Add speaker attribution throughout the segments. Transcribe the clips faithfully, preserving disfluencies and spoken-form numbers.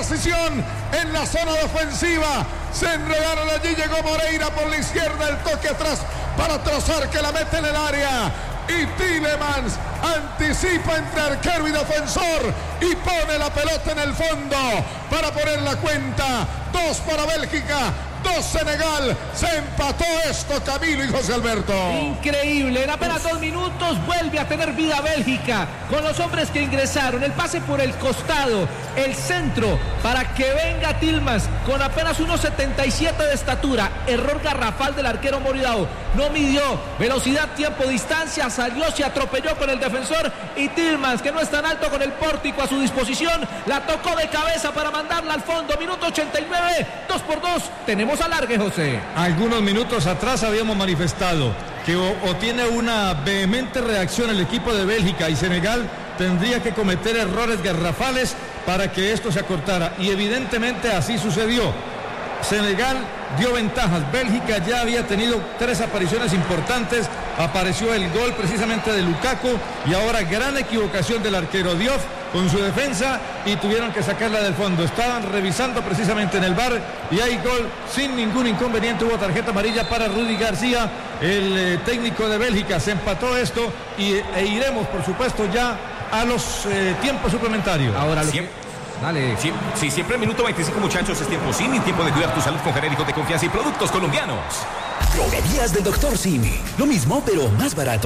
Speaker 1: transición en la zona defensiva. Se enredaron allí, llegó Moreira por la izquierda, el toque atrás para Trossard que la mete en el área. Y Tielemans anticipa entre arquero y defensor y pone la pelota en el fondo para poner la cuenta. Dos para Bélgica, dos Senegal. Se empató esto, Camilo y José Alberto.
Speaker 2: Increíble, en apenas dos minutos vuelve a tener vida Bélgica con los hombres que ingresaron. El pase por el costado, el centro para que venga Tielemans con apenas uno setenta y siete de estatura. Error garrafal del arquero Moridao. No midió velocidad, tiempo, distancia, salió, se atropelló con el defensor y Tielemans, que no es tan alto, con el pórtico a su disposición, la tocó de cabeza para mandarla al fondo. Minuto ochenta y nueve, dos por dos. Tenemos alargue, José.
Speaker 3: Algunos minutos atrás habíamos manifestado que o, o tiene una vehemente reacción el equipo de Bélgica y Senegal tendría que cometer errores garrafales para que esto se acortara, y evidentemente así sucedió. Senegal dio ventajas, Bélgica ya había tenido tres apariciones importantes, apareció el gol precisamente de Lukaku y ahora gran equivocación del arquero Diop con su defensa y tuvieron que sacarla del fondo. Estaban revisando precisamente en el V A R y hay gol sin ningún inconveniente. Hubo tarjeta amarilla para Rudy García, el eh, técnico de Bélgica. Se empató esto y, e iremos por supuesto ya a los eh, tiempos suplementarios.
Speaker 2: Ahora lo
Speaker 4: Siempre,
Speaker 2: que... Dale.
Speaker 4: Sí, sí, siempre minuto veinticinco, muchachos, es tiempo Simi, tiempo de cuidar tu salud con genéricos de confianza y productos colombianos.
Speaker 5: Droguerías del doctor Simi. Lo mismo, pero más barato.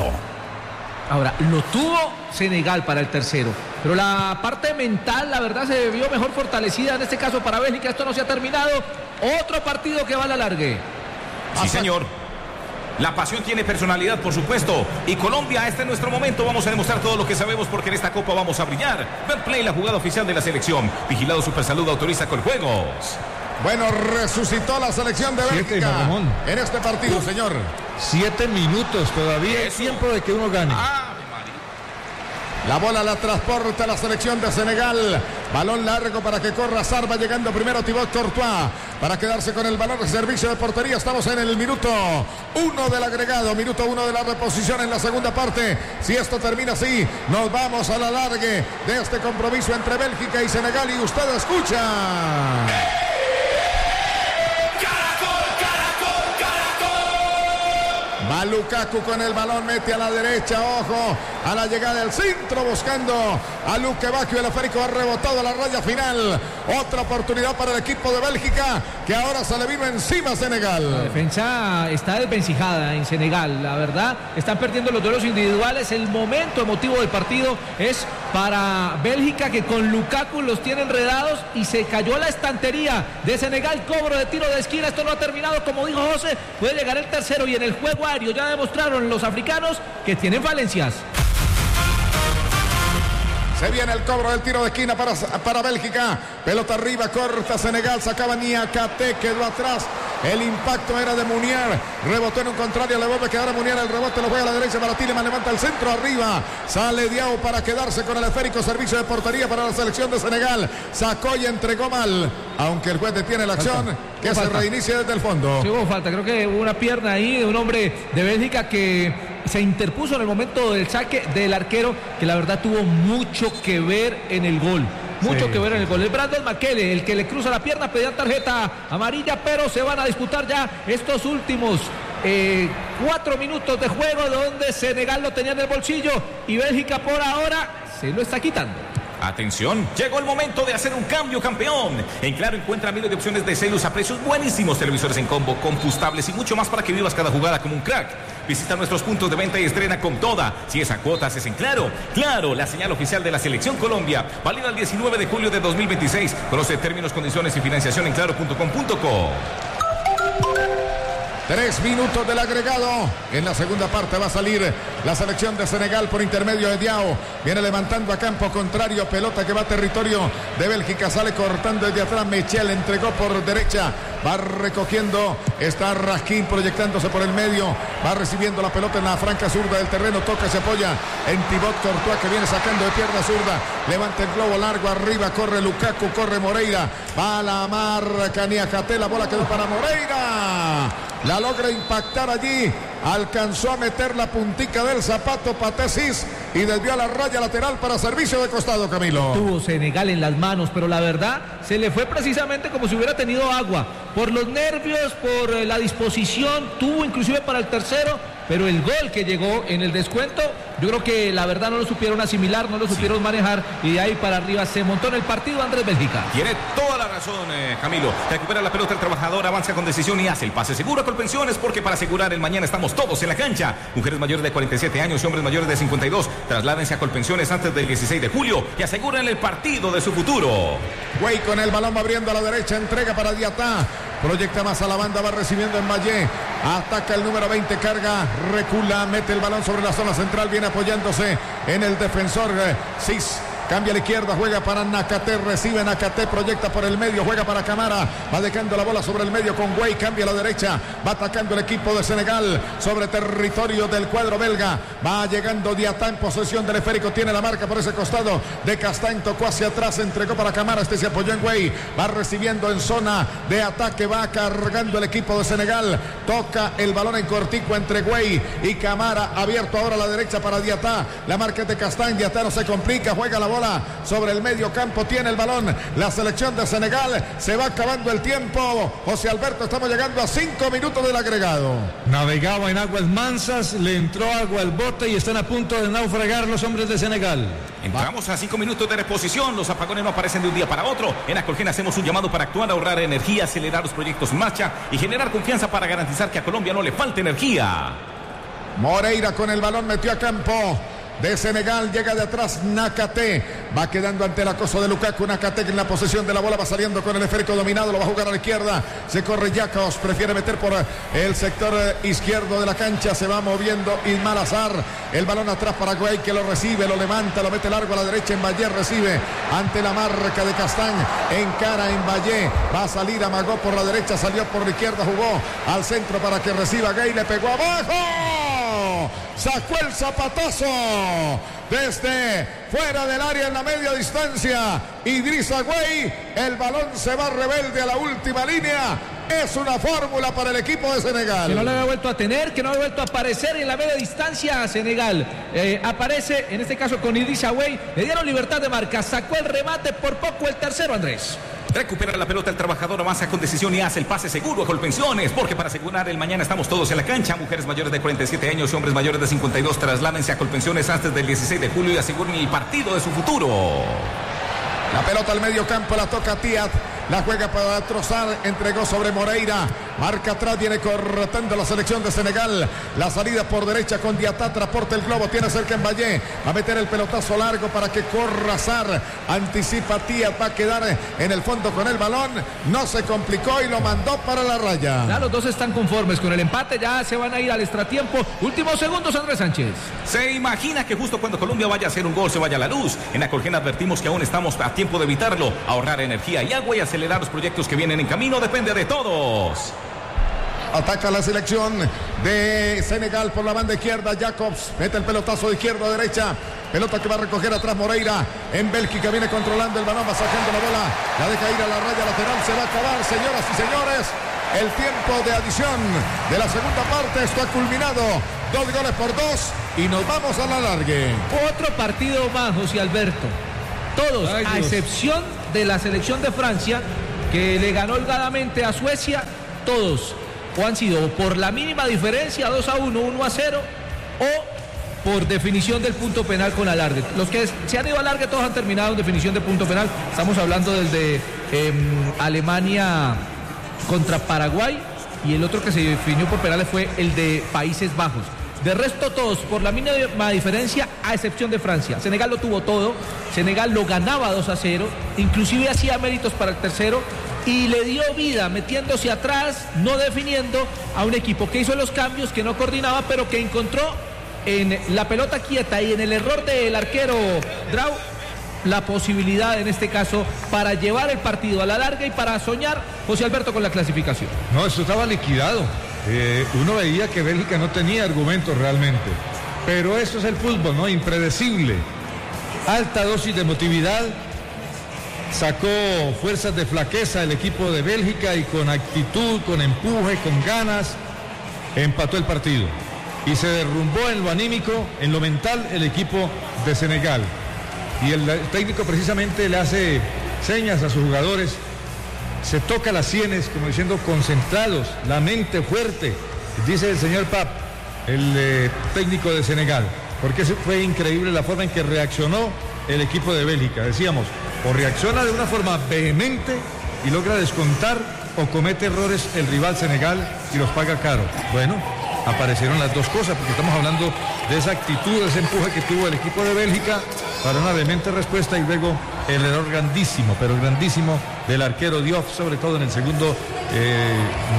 Speaker 2: Ahora, lo tuvo Senegal para el tercero, pero la parte mental, la verdad, se vio mejor fortalecida en este caso para Bélgica. Esto no se ha terminado. Otro partido que va a la largue.
Speaker 4: Sí, señor. La pasión tiene personalidad, por supuesto. Y Colombia, este es nuestro momento. Vamos a demostrar todo lo que sabemos porque en esta Copa vamos a brillar. Betplay, la jugada oficial de la selección. Vigilado Supersalud, autoriza con juegos.
Speaker 1: Bueno, resucitó la selección de Bélgica en este partido, señor.
Speaker 3: Siete minutos todavía. Es tiempo de que uno gane.
Speaker 4: Ah.
Speaker 1: La bola la transporta la selección de Senegal. Balón largo para que corra Sarva, llegando primero Thibaut Courtois para quedarse con el balón de servicio de portería. Estamos en el minuto uno del agregado, minuto uno de la reposición en la segunda parte. Si esto termina así, nos vamos a la largue de este compromiso entre Bélgica y Senegal. Y usted escucha. Va Lukaku con el balón, mete a la derecha, ojo, a la llegada del centro buscando a Luke Bacchio. El esférico ha rebotado a la raya final. Otra oportunidad para el equipo de Bélgica, que ahora se le vino encima a Senegal.
Speaker 2: La defensa está desvencijada en Senegal, la verdad. Están perdiendo los duelos individuales. El momento emotivo del partido es para Bélgica, que con Lukaku los tiene enredados y se cayó la estantería de Senegal. Cobro de tiro de esquina. Esto no ha terminado, como dijo José. Puede llegar el tercero y en el juego aéreo ya demostraron los africanos que tienen falencias.
Speaker 1: Se viene el cobro del tiro de esquina para, para Bélgica. Pelota arriba, corta Senegal. Sacaba Niakate, quedó atrás. El impacto era de Munier. Rebotó en un contrario, le vuelve a quedar a Munier. El rebote lo juega a la derecha para Tielemans. Levanta el centro arriba. Sale Diao para quedarse con el esférico. Servicio de portería para la selección de Senegal. Sacó y entregó mal. Aunque el juez detiene la acción, falta. que se falta. reinicie desde el fondo.
Speaker 2: Sí, hubo falta. Creo que hubo una pierna ahí de un hombre de Bélgica que se interpuso en el momento del saque del arquero, que la verdad tuvo mucho que ver en el gol. Mucho sí, que ver en el gol. El Brandon Makele, el que le cruza la pierna, pedía tarjeta amarilla, pero se van a disputar ya estos últimos eh, cuatro minutos de juego, donde Senegal lo tenía en el bolsillo y Bélgica por ahora se lo está quitando.
Speaker 4: Atención, llegó el momento de hacer un cambio, campeón. En Claro encuentra miles de opciones de celos a precios buenísimos, televisores en combo, combustibles y mucho más para que vivas cada jugada como un crack. Visita nuestros puntos de venta y estrena con toda. Si es a cuotas, es en Claro. Claro, la señal oficial de la Selección Colombia. Válida el diecinueve de julio de dos mil veintiséis. Conoce términos, condiciones y financiación en claro punto com punto co.
Speaker 1: Tres minutos del agregado. En la segunda parte va a salir la selección de Senegal por intermedio de Diao. Viene levantando a campo contrario. Pelota que va a territorio de Bélgica. Sale cortando desde atrás. Mechel entregó por derecha. Va recogiendo. Está Raskin proyectándose por el medio. Va recibiendo la pelota en la franca zurda del terreno. Toca, se apoya en Thibaut Courtois, que viene sacando de pierna zurda. Levanta el globo largo arriba. Corre Lukaku, corre Moreira. Va a la marca Niakate. La bola quedó para Moreira. la logra impactar allí, alcanzó a meter la puntica del zapato Patesis y desvió a la raya lateral para servicio de costado, Camilo.
Speaker 2: Tuvo Senegal en las manos, pero la verdad se le fue precisamente como si hubiera tenido agua, por los nervios, por la disposición, tuvo inclusive para el tercero, pero el gol que llegó en el descuento, yo creo que la verdad no lo supieron asimilar, no lo supieron manejar, y de ahí para arriba se montó en el partido Andrés Bélgica.
Speaker 4: Tiene toda la razón, eh, Camilo. Recupera la pelota el trabajador, avanza con decisión y hace el pase seguro a Colpensiones, porque para asegurar el mañana estamos todos en la cancha. Mujeres mayores de cuarenta y siete años y hombres mayores de cincuenta y dos, trasládense a Colpensiones antes del dieciséis de julio y aseguren el partido de su futuro.
Speaker 1: Güey con el balón va abriendo a la derecha, entrega para Diatá. Proyecta más a la banda, va recibiendo en Valle. Ataca el número veinte, carga, recula, mete el balón sobre la zona central, viene apoyándose en el defensor eh, Cis. Cambia a la izquierda, juega para Nakate, recibe Nakate, proyecta por el medio, juega para Camara, va dejando la bola sobre el medio con Güey, cambia a la derecha, va atacando el equipo de Senegal sobre territorio del cuadro belga, va llegando Diatá en posesión del esférico, tiene la marca por ese costado de Castañ, tocó hacia atrás, entregó para Camara, este se apoyó en Güey, va recibiendo en zona de ataque, va cargando el equipo de Senegal, toca el balón en cortico entre Güey y Camara, abierto ahora a la derecha para Diatá, la marca es de Castañ, Diatá no se complica, juega la bola sobre el medio campo, tiene el balón la selección de Senegal, se va acabando el tiempo, José Alberto, estamos llegando a cinco minutos del agregado.
Speaker 3: Navegaba en aguas mansas, le entró agua al bote y están a punto de naufragar los hombres de Senegal.
Speaker 4: Entramos a cinco minutos de reposición, los apagones no aparecen de un día para otro. En Acolgen hacemos un llamado para actuar, ahorrar energía, acelerar los proyectos en marcha y generar confianza para garantizar que a Colombia no le falte energía.
Speaker 1: Moreira con el balón metió a campo de Senegal, llega de atrás Nakate, va quedando ante el acoso de Lukaku, Nakate en la posesión de la bola, va saliendo con el esférico dominado, lo va a jugar a la izquierda, se corre Jacobs, prefiere meter por el sector izquierdo de la cancha, se va moviendo Ismail Azar, el balón atrás para Güey que lo recibe, lo levanta, lo mete largo a la derecha, en Valle recibe ante la marca de Castañ, encara en Valle, va a salir, amagó por la derecha, salió por la izquierda, jugó al centro para que reciba Gay, le pegó abajo, sacó el zapatazo desde fuera del área en la media distancia, Idrissa Güey, el balón se va rebelde a la última línea, es una fórmula para el equipo de Senegal.
Speaker 2: Que no lo había vuelto a tener, que no había vuelto a aparecer en la media distancia a Senegal, eh, aparece en este caso con Idrissa Güey, le dieron libertad de marca, sacó el remate, por poco el tercero, Andrés.
Speaker 4: Recupera la pelota el trabajador, avanza con decisión y hace el pase seguro a Colpensiones, porque para asegurar el mañana estamos todos en la cancha. Mujeres mayores de cuarenta y siete años y hombres mayores de cincuenta y dos, trasládense a Colpensiones antes del dieciséis de julio y aseguren el partido de su futuro.
Speaker 1: La pelota al medio campo, la toca Tiat, la juega para trozar, entregó sobre Moreira, marca atrás, viene cortando la selección de Senegal, la salida por derecha con Diatá, transporta el globo, tiene cerca en Valle, va a meter el pelotazo largo para que corra Sar, anticipa Tiat, va a quedar en el fondo con el balón, no se complicó y lo mandó para la raya.
Speaker 2: Ya los dos están conformes con el empate, ya se van a ir al extratiempo, últimos segundos, Andrés Sánchez.
Speaker 4: Se imagina que justo cuando Colombia vaya a hacer un gol se vaya la luz. En Acolgen advertimos que aún estamos a tiempo de evitarlo, ahorrar energía y agua y acelerar los proyectos que vienen en camino, depende de todos.
Speaker 1: Ataca la selección de Senegal por la banda izquierda, Jacobs mete el pelotazo de izquierda a derecha, pelota que va a recoger atrás Moreira, en Bélgica viene controlando el balón, va sacando la bola, la deja ir a la raya lateral, se va a acabar, señoras y señores, el tiempo de adición de la segunda parte, esto ha culminado, dos goles por dos y nos vamos a la largue.
Speaker 2: Otro partido más, José Alberto, todos,
Speaker 3: Ay,
Speaker 2: a excepción de la selección de Francia, que le ganó holgadamente a Suecia, todos o han sido por la mínima diferencia, dos a uno, uno a cero, o por definición del punto penal con alargue. Los que se han ido a alargue todos han terminado en definición de punto penal. Estamos hablando del de eh, Alemania contra Paraguay, y el otro que se definió por penales fue el de Países Bajos. De resto todos por la mínima diferencia, a excepción de Francia. Senegal lo tuvo todo, Senegal lo ganaba dos a cero, inclusive hacía méritos para el tercero y le dio vida metiéndose atrás, no definiendo a un equipo que hizo los cambios, que no coordinaba, pero que encontró en la pelota quieta y en el error del arquero Drau la posibilidad en este caso para llevar el partido a la larga y para soñar, José Alberto, con la clasificación.
Speaker 3: No, esto estaba liquidado. Eh, uno veía que Bélgica no tenía argumentos realmente, pero eso es el fútbol, ¿no? Impredecible, alta dosis de emotividad, sacó fuerzas de flaqueza el equipo de Bélgica y con actitud, con empuje, con ganas, empató el partido. Y se derrumbó en lo anímico, en lo mental, el equipo de Senegal. Y el técnico precisamente le hace señas a sus jugadores, se toca las sienes como diciendo concentrados, la mente fuerte, dice el señor Pap, el eh, técnico de Senegal, porque fue increíble la forma en que reaccionó el equipo de Bélgica. Decíamos, o reacciona de una forma vehemente y logra descontar, o comete errores el rival Senegal y los paga caro. Bueno, aparecieron las dos cosas, porque estamos hablando de esa actitud, de ese empuje que tuvo el equipo de Bélgica para una vehemente respuesta, y luego el error grandísimo, pero grandísimo del arquero Diop, sobre todo en el segundo, eh,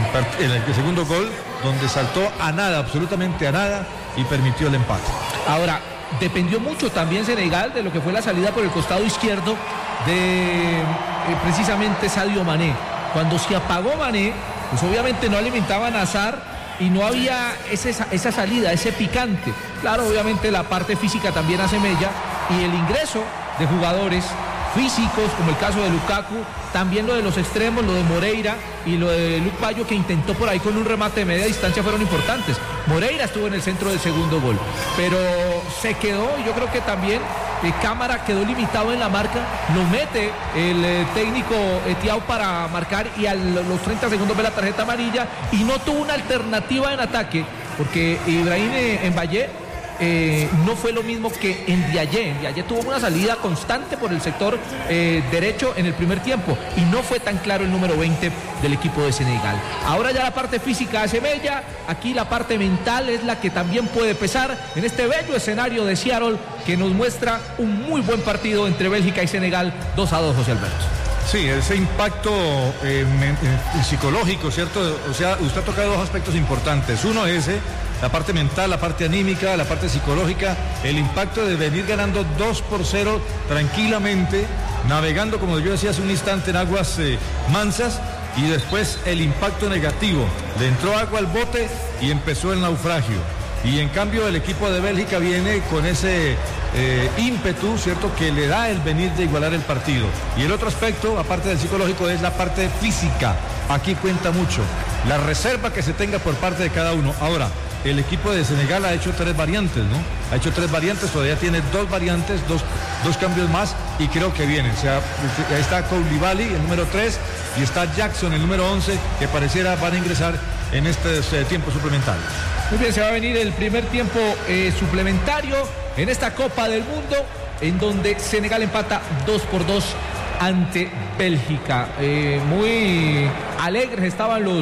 Speaker 3: en el segundo gol, donde saltó a nada, absolutamente a nada, y permitió el empate.
Speaker 2: Ahora, dependió mucho también Senegal de lo que fue la salida por el costado izquierdo de eh, precisamente Sadio Mané. Cuando se apagó Mané, pues obviamente no alimentaban a Hazard y no había ese, esa salida, ese picante. Claro, obviamente la parte física también hace mella, y el ingreso de jugadores físicos, como el caso de Lukaku, también lo de los extremos, lo de Moreira y lo de Luc Bayo, que intentó por ahí con un remate de media distancia, fueron importantes. Moreira estuvo en el centro del segundo gol, pero se quedó, y yo creo que también eh, Cámara quedó limitado en la marca, lo mete el eh, técnico Etiao para marcar, y a los treinta segundos ve la tarjeta amarilla, y no tuvo una alternativa en ataque, porque Ibrahim eh, Mbaye Eh, no fue lo mismo que en Ndiaye. Ndiaye tuvo una salida constante por el sector eh, derecho en el primer tiempo, y no fue tan claro el número veinte del equipo de Senegal. Ahora ya la parte física hace mella, aquí la parte mental es la que también puede pesar en este bello escenario de Seattle, que nos muestra un muy buen partido entre Bélgica y Senegal. Dos a dos, José Alberto.
Speaker 3: Sí, ese impacto eh, eh, psicológico, ¿cierto? O sea, usted ha tocado dos aspectos importantes. Uno es ese, la parte mental, la parte anímica, la parte psicológica, el impacto de venir ganando dos por cero tranquilamente, navegando, como yo decía hace un instante, en aguas eh, mansas, y después el impacto negativo. Le entró agua al bote y empezó el naufragio. Y en cambio el equipo de Bélgica viene con ese eh, ímpetu, ¿cierto?, que le da el venir de igualar el partido. Y el otro aspecto, aparte del psicológico, es la parte física. Aquí cuenta mucho la reserva que se tenga por parte de cada uno. Ahora, el equipo de Senegal ha hecho tres variantes, ¿no? Ha hecho tres variantes, todavía tiene dos variantes, dos, dos cambios más, y creo que vienen. O sea, ahí está Koulibaly, el número tres, y está Jackson, el número once, que pareciera van a ingresar en este eh, tiempo suplementario.
Speaker 2: Muy bien, se va a venir el primer tiempo eh, suplementario en esta Copa del Mundo, en donde Senegal empata dos por dos ante Bélgica. Eh, muy alegres estaban los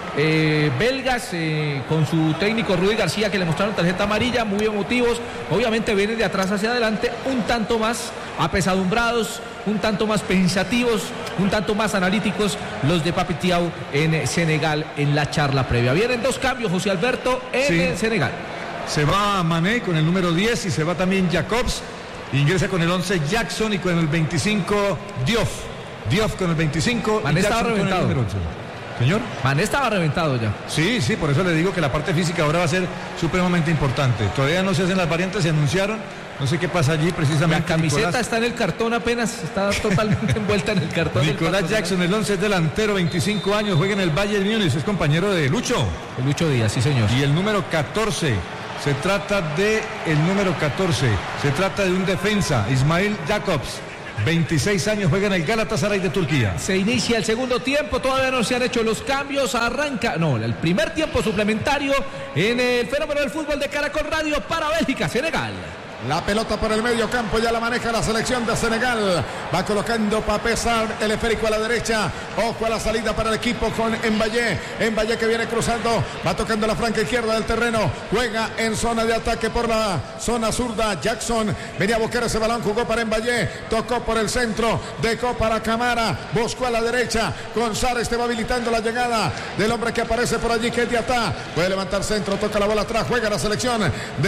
Speaker 2: Eh, belgas eh, con su técnico Rudy García, que le mostraron tarjeta amarilla, muy emotivos. Obviamente vienen de atrás hacia adelante, un tanto más apesadumbrados, un tanto más pensativos, un tanto más analíticos los de Papi Thiaw en Senegal en la charla previa. Vienen dos cambios, José Alberto, en sí. Senegal.
Speaker 3: Se va Mané con el número diez, y se va también Jacobs. Ingresa con el once Jackson, y con el veinticinco Diop. Diop con el veinticinco.
Speaker 2: Mané estaba reventado.
Speaker 3: Señor.
Speaker 2: Mané estaba reventado ya.
Speaker 3: Sí, sí, por eso le digo que la parte física ahora va a ser supremamente importante. Todavía no se hacen las variantes, se anunciaron. No sé qué pasa allí precisamente.
Speaker 2: La camiseta
Speaker 3: Nicolás
Speaker 2: está en el cartón apenas, está totalmente envuelta en el cartón.
Speaker 3: Nicolás Jackson, el once, es delantero, veinticinco años, juega en el Bayern Múnich, es compañero de Lucho.
Speaker 2: El Lucho Díaz, sí señor.
Speaker 3: Y el número catorce, se trata de el número catorce, se trata de un defensa, Ismail Jacobs. veintiséis años, juega en el Galatasaray de Turquía.
Speaker 2: Se inicia el segundo tiempo, todavía no se han hecho los cambios, arranca, no, el primer tiempo suplementario en el fenómeno del fútbol de Caracol Radio para Bélgica, Senegal.
Speaker 1: La pelota por el medio campo, ya la maneja la selección de Senegal. Va colocando Pape Sarr, el esférico a la derecha. Ojo a la salida para el equipo con Mbaye. Mbaye que viene cruzando, va tocando la franca izquierda del terreno. Juega en zona de ataque por la zona zurda. Jackson venía a buscar ese balón, jugó para Mbaye. Tocó por el centro, dejó para Camara. Buscó a la derecha. Con Sarr este va habilitando la llegada del hombre que aparece por allí, que es Diatá. Puede levantar centro, toca la bola atrás. Juega la selección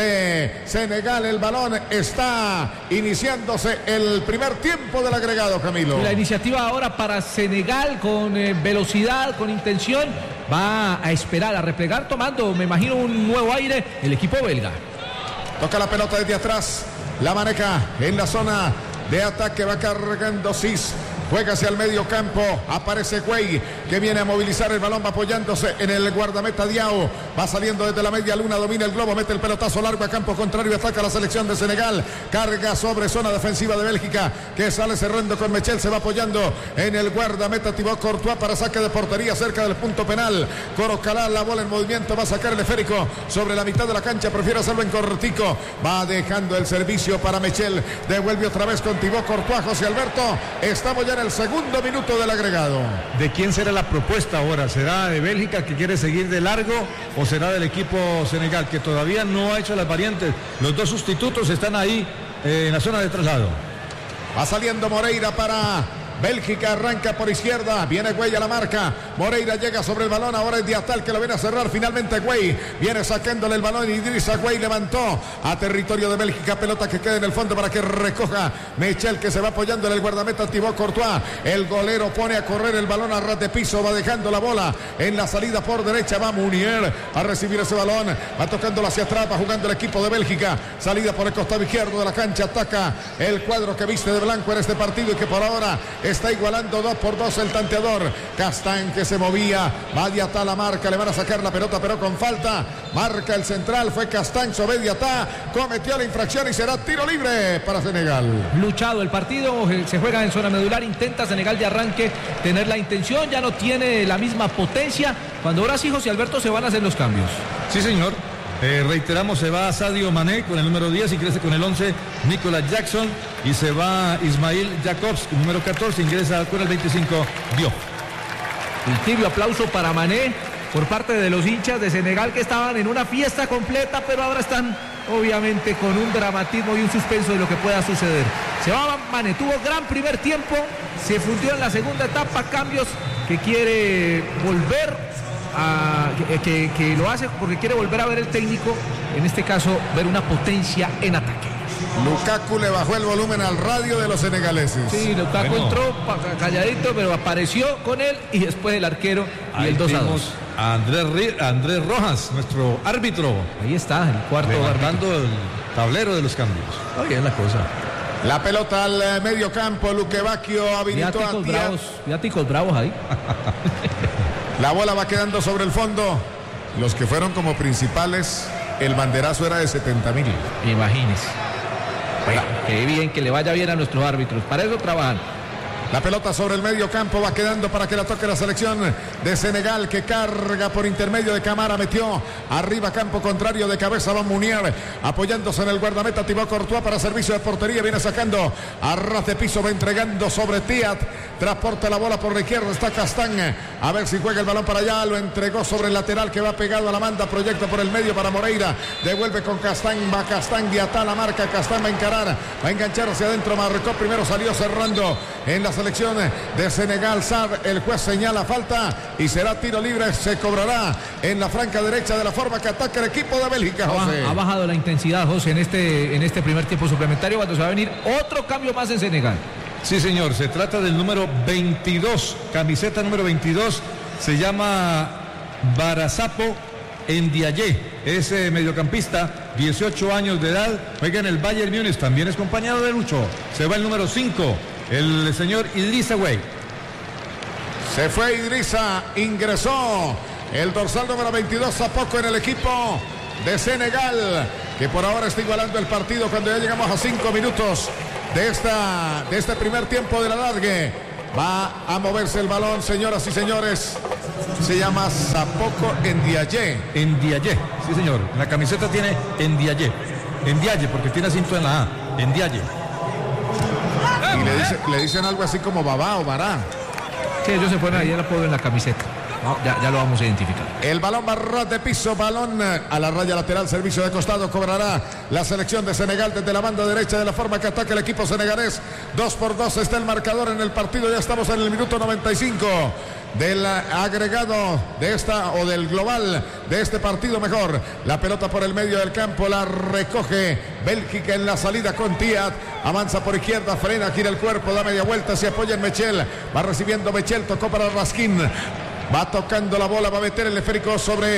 Speaker 1: de Senegal. El balón está iniciándose el primer tiempo del agregado, Camilo.
Speaker 2: La iniciativa ahora para Senegal con eh, velocidad, con intención, va a esperar, a replegar, tomando, me imagino, un nuevo aire el equipo belga.
Speaker 1: Toca la pelota desde atrás, la maneja en la zona de ataque, va cargando Cis. juega hacia el medio campo, aparece Güey, que viene a movilizar el balón, va apoyándose en el guardameta Diao, va saliendo desde la media luna, domina el globo, mete el pelotazo largo a campo contrario, ataca la selección de Senegal, carga sobre zona defensiva de Bélgica, que sale cerrando con Mechel, se va apoyando en el guardameta Thibaut Courtois para saque de portería cerca del punto penal. Corocalá, la bola en movimiento, va a sacar el esférico sobre la mitad de la cancha, prefiere hacerlo en cortico, va dejando el servicio para Mechel, devuelve otra vez con Thibaut Courtois. José Alberto, estamos ya en el segundo minuto del agregado.
Speaker 3: ¿De quién será la propuesta ahora? ¿Será de Bélgica, que quiere seguir de largo, o será del equipo Senegal, que todavía no ha hecho las variantes? Los dos sustitutos están ahí eh, en la zona de traslado.
Speaker 1: Va saliendo Moreira para Bélgica, arranca por izquierda, viene Güey a la marca, Moreira llega sobre el balón, ahora es Diatal que lo viene a cerrar, finalmente Güey viene sacándole el balón, Idrissa Güey levantó a territorio de Bélgica, pelota que queda en el fondo para que recoja Mechel, que se va apoyando en el guardameta Thibaut Courtois, el golero pone a correr el balón a ras de piso, va dejando la bola en la salida por derecha, va Munier a recibir ese balón, va tocándolo hacia atrás, va jugando el equipo de Bélgica, salida por el costado izquierdo de la cancha, ataca el cuadro que viste de blanco en este partido y que por ahora está igualando dos por dos el tanteador. Castán, que se movía, va Diatá la marca, le van a sacar la pelota pero con falta, marca el central, fue Castán sobre Diatá, cometió la infracción y será tiro libre para Senegal.
Speaker 2: Luchado el partido, se juega en zona medular, intenta Senegal de arranque tener la intención, ya no tiene la misma potencia, cuando ahora sí José Alberto se van a hacer los cambios.
Speaker 3: Sí, señor. Eh, reiteramos, se va Sadio Mané con el número diez y crece con el once Nicolas Jackson, y se va Ismail Jacobs, número catorce, ingresa con el veinticinco Diop.
Speaker 2: El tibio aplauso para Mané por parte de los hinchas de Senegal, que estaban en una fiesta completa, pero ahora están obviamente con un dramatismo y un suspenso de lo que pueda suceder. Se va Mané, tuvo gran primer tiempo, se fundió en la segunda etapa, cambios que quiere volver a, que, que, que lo hace porque quiere volver a ver el técnico, en este caso ver una potencia en ataque.
Speaker 1: Lukaku le bajó el volumen al radio de los senegaleses.
Speaker 2: Sí, Lukaku bueno. entró calladito, pero apareció con él y después el arquero y
Speaker 3: ahí
Speaker 2: el dos a dos.
Speaker 3: A Andrés, Andrés Rojas, nuestro árbitro.
Speaker 2: Ahí está, el cuarto
Speaker 3: levantando el tablero de los cambios.
Speaker 2: Oye, es la cosa.
Speaker 1: La pelota al medio campo, Luque Bacchio habilitó
Speaker 2: viáticos
Speaker 1: a
Speaker 2: bravos, viáticos bravos ahí.
Speaker 1: La bola va quedando sobre el fondo. Los que fueron como principales, el banderazo era de setenta mil.
Speaker 2: Imagínese. Bueno, qué bien, que le vaya bien a nuestros árbitros. Para eso trabajan.
Speaker 1: La pelota sobre el medio campo va quedando para que la toque la selección de Senegal, que carga por intermedio de Camara, metió arriba campo contrario, de cabeza va Munier, apoyándose en el guardameta Thibaut Courtois para servicio de portería, viene sacando a ras de piso, va entregando sobre Tiat, transporta la bola por la izquierda, está Castán, a ver si juega el balón para allá, lo entregó sobre el lateral que va pegado a la banda, proyecta por el medio para Moreira, devuelve con Castán, va Castán, Diatá la marca, Castán va a encarar, va a enganchar hacia adentro, marcó primero, salió cerrando en la selección de Senegal. Sar, el juez señala falta y será tiro libre, se cobrará en la franca derecha de la forma que ataca el equipo de Bélgica, José.
Speaker 2: Ha, ha bajado la intensidad, José, en este, en este primer tiempo suplementario, cuando se va a venir otro cambio más en Senegal.
Speaker 3: Sí, señor, se trata del número veintidós, camiseta número veintidós, se llama Barazapo Ndiaye, es eh, mediocampista, dieciocho años de edad, juega en el Bayern Múnich, también es compañero de Lucho, se va el número cinco, el señor Idrissa Güey.
Speaker 1: Se fue Idrissa, ingresó el dorsal número veintidós a poco en el equipo de Senegal, que por ahora está igualando el partido cuando ya llegamos a cinco minutos de, esta, de este primer tiempo de la largue. Va a moverse el balón, señoras y señores. Se llama Sapoko Ndiaye.
Speaker 3: Ndiaye, sí señor. La camiseta tiene Ndiaye. Ndiaye, porque tiene acento en la A. Ndiaye.
Speaker 1: Y le, dice, le dicen algo así como Babá o Bará.
Speaker 2: Sí, ellos se ponen ahí el apodo en la camiseta. No, ya, ya lo vamos a identificar.
Speaker 1: El balón va ras de piso, balón a la raya lateral, servicio de costado, cobrará la selección de Senegal desde la banda derecha, de la forma que ataca el equipo senegalés. Dos por dos está el marcador en el partido, ya estamos en el minuto noventa y cinco del agregado de esta, o del global de este partido mejor. La pelota por el medio del campo, la recoge Bélgica en la salida con Tiat, avanza por izquierda, frena, gira el cuerpo, da media vuelta, se apoya en Mechel, va recibiendo Mechel, tocó para Raskin. Va tocando la bola, va a meter el esférico sobre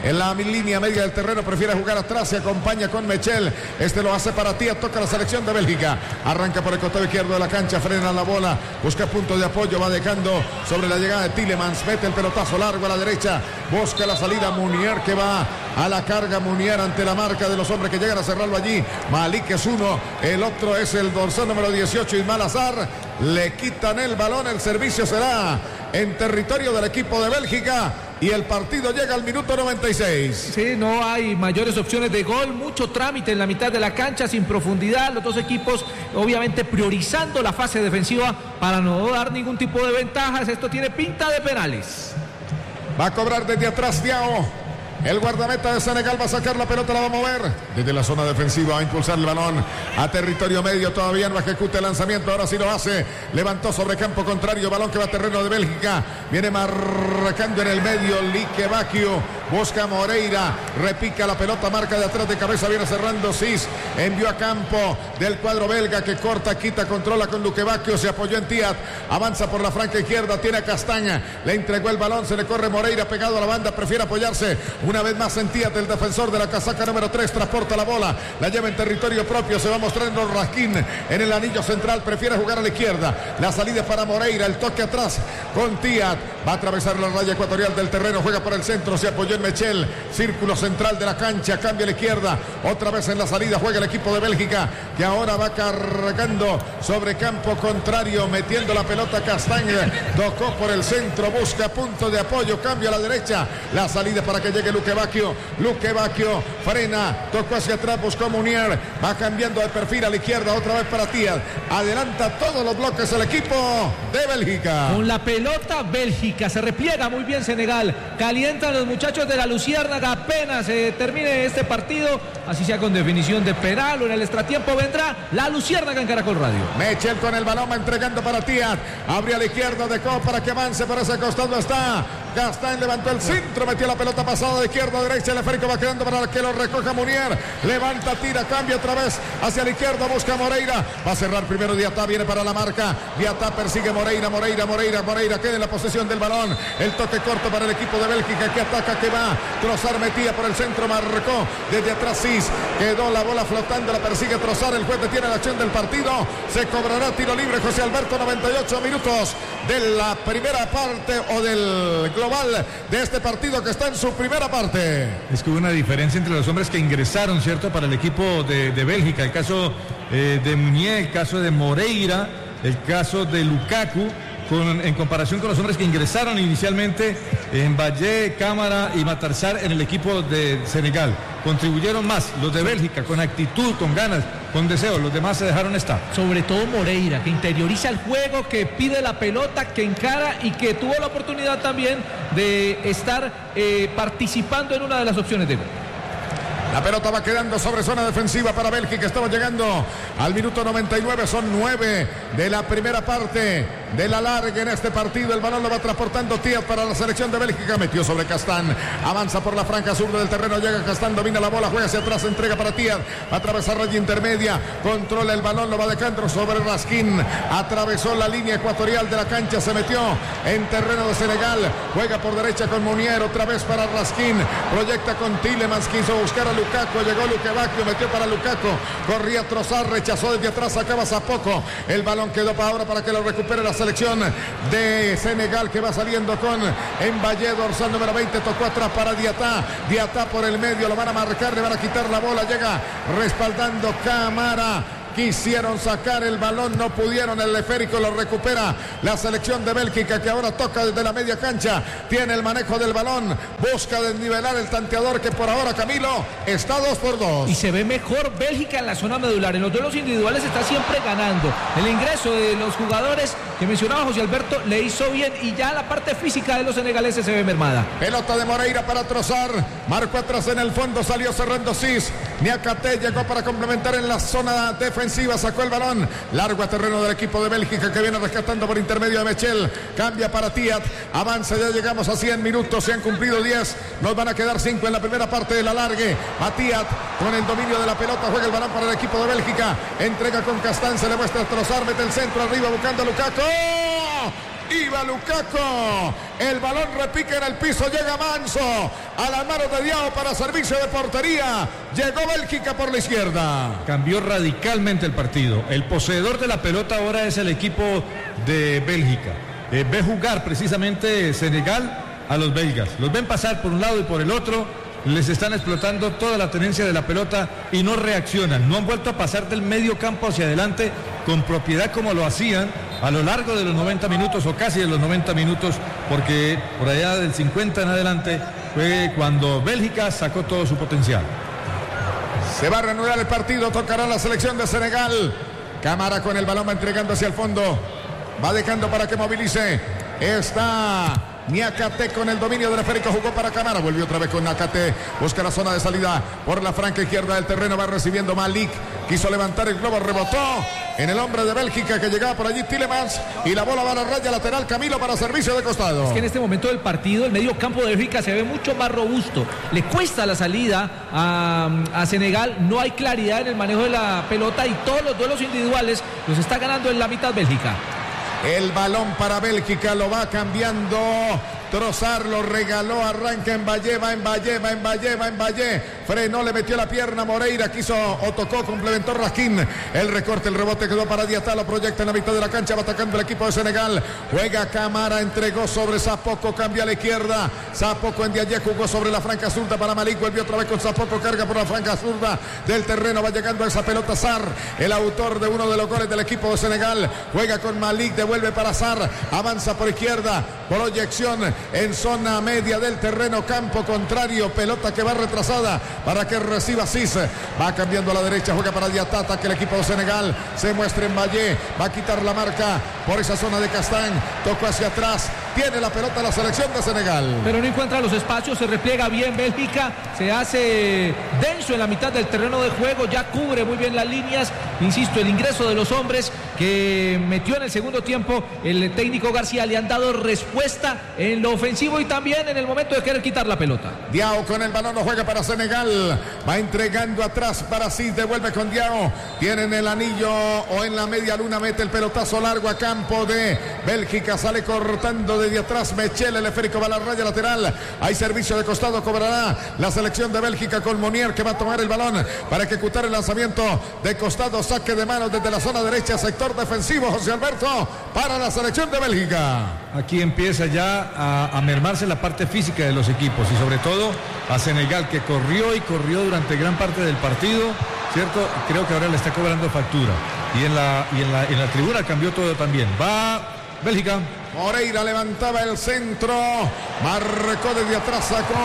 Speaker 1: en la línea media del terreno, prefiere jugar atrás, se acompaña con Mechel, este lo hace para Tía, toca la selección de Bélgica, arranca por el costado izquierdo de la cancha, frena la bola, busca punto de apoyo, va dejando sobre la llegada de Tielemans, mete el pelotazo largo a la derecha, busca la salida Munier que va a la carga, Munier ante la marca de los hombres que llegan a cerrarlo allí, Malik es uno, el otro es el dorsal número dieciocho, Ismail Azar, le quitan el balón, el servicio será en territorio del equipo de Bélgica y el partido llega al minuto noventa y seis.
Speaker 2: Sí, no hay mayores opciones de gol, mucho trámite en la mitad de la cancha, sin profundidad, los dos equipos obviamente priorizando la fase defensiva para no dar ningún tipo de ventajas. Esto tiene pinta de penales.
Speaker 1: Va a cobrar desde atrás Diao. El guardameta de Senegal va a sacar la pelota, la va a mover desde la zona defensiva, va a impulsar el balón a territorio medio, todavía no ejecuta el lanzamiento, ahora sí lo hace, levantó sobre campo contrario, balón que va a terreno de Bélgica, viene marcando en el medio, Lique Bacchio, busca Moreira, repica la pelota, marca de atrás de cabeza, viene cerrando Cis, envió a campo del cuadro belga que corta, quita, controla con Lique Bacchio, se apoyó en Tiat, avanza por la franca izquierda, tiene a Castaña, le entregó el balón, se le corre Moreira pegado a la banda, prefiere apoyarse. Una vez más sentía el defensor de la casaca número tres, transporta la bola, la lleva en territorio propio, se va mostrando Raskin en el anillo central, prefiere jugar a la izquierda, la salida para Moreira, el toque atrás con Tiat, va a atravesar la raya ecuatorial del terreno, juega por el centro, se apoyó en Mechel, círculo central de la cancha, cambia a la izquierda, otra vez en la salida, juega el equipo de Bélgica, que ahora va cargando sobre campo contrario, metiendo la pelota Castaña, tocó por el centro, busca punto de apoyo, cambia a la derecha, la salida para que llegue Lique Bacchio, Lique Bacchio frena, tocó hacia atrás, buscó Munier, va cambiando de perfil a la izquierda, otra vez para Tías, adelanta todos los bloques el equipo de Bélgica.
Speaker 2: Con la pelota Bélgica, se repliega muy bien Senegal, calientan los muchachos de la Luciérnaga, apenas se eh, termine este partido, así sea con definición de penal o en el extratiempo vendrá la Luciérnaga en Caracol Radio.
Speaker 1: Mechel con el balón va entregando para Tías, abre a la izquierda, dejó para que avance, por ese costado está Castañ, levantó el centro, metió la pelota pasada de izquierda a derecha, el esférico va quedando para que lo recoja Munier, levanta, tira, cambia otra vez hacia la izquierda, busca Moreira, va a cerrar primero Diatá, viene para la marca, Diatá persigue Moreira, Moreira, Moreira, Moreira, queda en la posesión del balón, el toque corto para el equipo de Bélgica que ataca, que va, Trossard metía por el centro, marcó desde atrás Cis, quedó la bola flotando, la persigue Trossard, el juez detiene la acción del partido, se cobrará tiro libre José Alberto, noventa y ocho minutos de la primera parte o del global de este partido que está en su primera parte.
Speaker 3: Es que hubo una diferencia entre los hombres que ingresaron, ¿cierto?, para el equipo de, de Bélgica, el caso eh, de Munier, el caso de Moreira, el caso de Lukaku, con, en comparación con los hombres que ingresaron inicialmente en Valle, Cámara y Matarsar en el equipo de Senegal. Contribuyeron más los de Bélgica, con actitud, con ganas, con deseo, los demás se dejaron estar.
Speaker 2: Sobre todo Moreira, que interioriza el juego, que pide la pelota, que encara y que tuvo la oportunidad también de estar eh, participando en una de las opciones de gol.
Speaker 1: La pelota va quedando sobre zona defensiva para Bélgica. Estamos llegando al minuto noventa y nueve. Son nueve de la primera parte de la larga en este partido. El balón lo va transportando Tías para la selección de Bélgica. Metió sobre Castañ. Avanza por la franja sur del terreno. Llega Castañ, domina la bola, juega hacia atrás, entrega para Tías. Va a atravesar raya intermedia. Controla el balón, lo va dejando sobre Raskin. Atravesó la línea ecuatorial de la cancha. Se metió en terreno de Senegal. Juega por derecha con Munier. Otra vez para Raskin. Proyecta con Tielemans. Quiso buscar a Lukaku, llegó Lique Bacchio, metió para Lukaku, corría Trossard, rechazó desde atrás, sacaba Zapoco, el balón quedó para ahora para que lo recupere la selección de Senegal que va saliendo con Mbaye, dorsal número veinte, tocó atrás para Diatá, Diatá por el medio, lo van a marcar, le van a quitar la bola, llega respaldando Cámara. Quisieron sacar el balón, no pudieron, el esférico lo recupera la selección de Bélgica que ahora toca desde la media cancha, tiene el manejo del balón, busca desnivelar el tanteador que por ahora, Camilo, está dos por dos.
Speaker 2: Y se ve mejor Bélgica en la zona medular, en los duelos individuales está siempre ganando, el ingreso de los jugadores que mencionaba José Alberto le hizo bien y ya la parte física de los senegaleses se ve mermada.
Speaker 1: Pelota de Moreira para Trossard, marcó atrás en el fondo, salió cerrando Cis, Niakate llegó para complementar en la zona defensiva, sacó el balón, largo a terreno del equipo de Bélgica que viene rescatando por intermedio de Mechel, cambia para Tiat, avanza, ya llegamos a cien minutos, se han cumplido diez, nos van a quedar cinco en la primera parte de la largue, a Tiat con el dominio de la pelota, juega el balón para el equipo de Bélgica, entrega con Castañ, se le muestra a Trossard, mete el centro arriba buscando a Lukaku. Iba Lukaku. El balón repica en el piso. Llega Manso. A las manos de Diao para servicio de portería. Llegó Bélgica por la izquierda.
Speaker 3: Cambió radicalmente el partido. El poseedor de la pelota ahora es el equipo de Bélgica. Eh, ve jugar precisamente Senegal a los belgas. Los ven pasar por un lado y por el otro. Les están explotando toda la tenencia de la pelota y no reaccionan. No han vuelto a pasar del medio campo hacia adelante con propiedad como lo hacían a lo largo de los noventa minutos o casi de los noventa minutos, porque por allá del cincuenta en adelante fue cuando Bélgica sacó todo su potencial.
Speaker 1: Se va a reanudar el partido, tocará la selección de Senegal. Camara con el balón va entregando hacia el fondo. Va dejando para que movilice. Está Niakate con el dominio del esférico, jugó para Camara, volvió otra vez con Niakate, busca la zona de salida por la franca izquierda del terreno, va recibiendo Malik, quiso levantar el globo, rebotó en el hombre de Bélgica que llegaba por allí Tielemans y la bola va a la raya lateral, Camilo para servicio de costado.
Speaker 2: Es que en este momento del partido el medio campo de Bélgica se ve mucho más robusto, le cuesta la salida a, a Senegal, no hay claridad en el manejo de la pelota y todos los duelos individuales los está ganando en la mitad Bélgica.
Speaker 1: El balón para Bélgica, lo va cambiando Trossard, lo regaló, arranca en Valle, va en Valle, va en Valle, va en Valle, frenó, le metió la pierna Moreira, quiso o tocó, complementó Raskin, el recorte, el rebote quedó para Diatá, lo proyecta en la mitad de la cancha, va atacando el equipo de Senegal, juega Camara, entregó sobre Zapoko, cambia a la izquierda, Zapoko en Diaye, jugó sobre la franca zurda para Malik, volvió otra vez con Zapoko, carga por la franca zurda del terreno, va llegando a esa pelota Sarr, el autor de uno de los goles del equipo de Senegal, juega con Malik, devuelve para Sarr, avanza por izquierda, proyección en zona media del terreno, campo contrario, pelota que va retrasada para que reciba Cis, va cambiando a la derecha, juega para Diatata, que el equipo de Senegal se muestra en Valle, va a quitar la marca por esa zona de Castán, tocó hacia atrás, tiene la pelota la selección de Senegal.
Speaker 2: Pero no encuentra los espacios, se repliega bien Bélgica, se hace denso en la mitad del terreno de juego, ya cubre muy bien las líneas, insisto, el ingreso de los hombres que metió en el segundo tiempo el técnico García, le han dado respuesta en lo ofensivo y también en el momento de querer quitar la pelota.
Speaker 1: Diao con el balón, no juega para Senegal, va entregando atrás para Cis, devuelve con Diao, tienen el anillo o en la media luna, mete el pelotazo largo a campo de Bélgica, sale cortando desde atrás Mechel, el esférico va a la raya lateral, hay servicio de costado, cobrará la selección de Bélgica con Monier que va a tomar el balón para ejecutar el lanzamiento de costado, saque de manos desde la zona derecha, sector defensivo, José Alberto, para la selección de Bélgica.
Speaker 3: Aquí empieza ya a, a mermarse la parte física de los equipos y sobre todo a Senegal, que corrió y corrió durante gran parte del partido, ¿cierto? Creo que ahora le está cobrando factura y en la, y en la, en la tribuna cambió todo también. Va Bélgica.
Speaker 1: Moreira levantaba el centro, marcó desde atrás, sacó,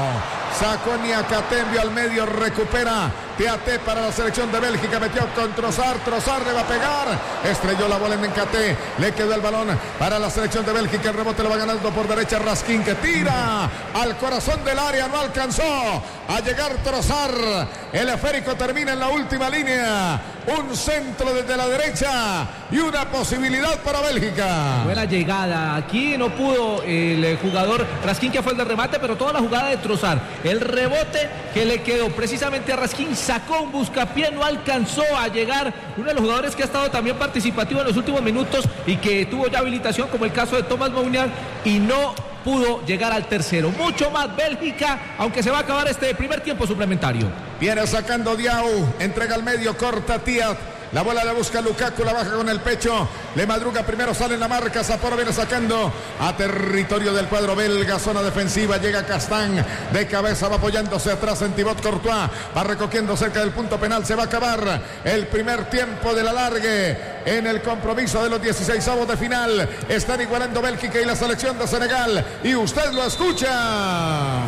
Speaker 1: sacó Niakate, envió al medio, recupera Teate para la selección de Bélgica, metió con Trossard, Trossard le va a pegar, estrelló la bola en Niakate, le quedó el balón para la selección de Bélgica, el rebote lo va ganando por derecha Raskin, que tira al corazón del área, no alcanzó a llegar Trossard, el esférico termina en la última línea, un centro desde la derecha y una posibilidad para Bélgica.
Speaker 2: Buena llegada, aquí no pudo el jugador Raskin, que fue el de remate, pero toda la jugada de Trossard, el rebote que le quedó precisamente a Raskin, sacó un buscapié, no alcanzó a llegar, uno de los jugadores que ha estado también participativo en los últimos minutos y que tuvo ya habilitación, como el caso de Thomas Mounier, y no pudo llegar al tercero. Mucho más Bélgica, aunque se va a acabar este primer tiempo suplementario.
Speaker 1: Viene sacando Diao, entrega al medio, corta Tiat. La bola la busca Lukaku, la baja con el pecho, le madruga primero, sale en la marca, Zaporo viene sacando a territorio del cuadro belga, zona defensiva, llega Castán, de cabeza va apoyándose atrás en Thibaut Courtois, va recogiendo cerca del punto penal, se va a acabar el primer tiempo de la largue en el compromiso de los dieciseisavos de final, están igualando Bélgica y la selección de Senegal, y usted lo escucha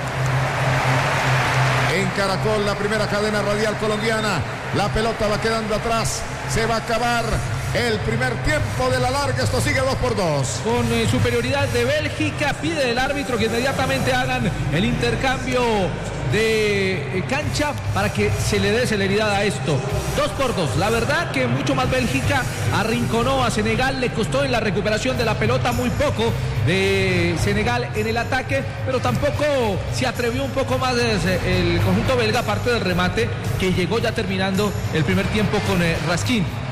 Speaker 1: en Caracol, la primera cadena radial colombiana. La pelota va quedando atrás, se va a acabar el primer tiempo de la larga, esto sigue dos por dos.
Speaker 2: Con eh, superioridad de Bélgica, pide el árbitro que inmediatamente hagan el intercambio de eh, cancha para que se le dé celeridad a esto. Dos por dos, la verdad que mucho más Bélgica, arrinconó a Senegal, le costó en la recuperación de la pelota muy poco de Senegal en el ataque, pero tampoco se atrevió un poco más el conjunto belga, aparte del remate que llegó ya terminando el primer tiempo con eh, Raskin.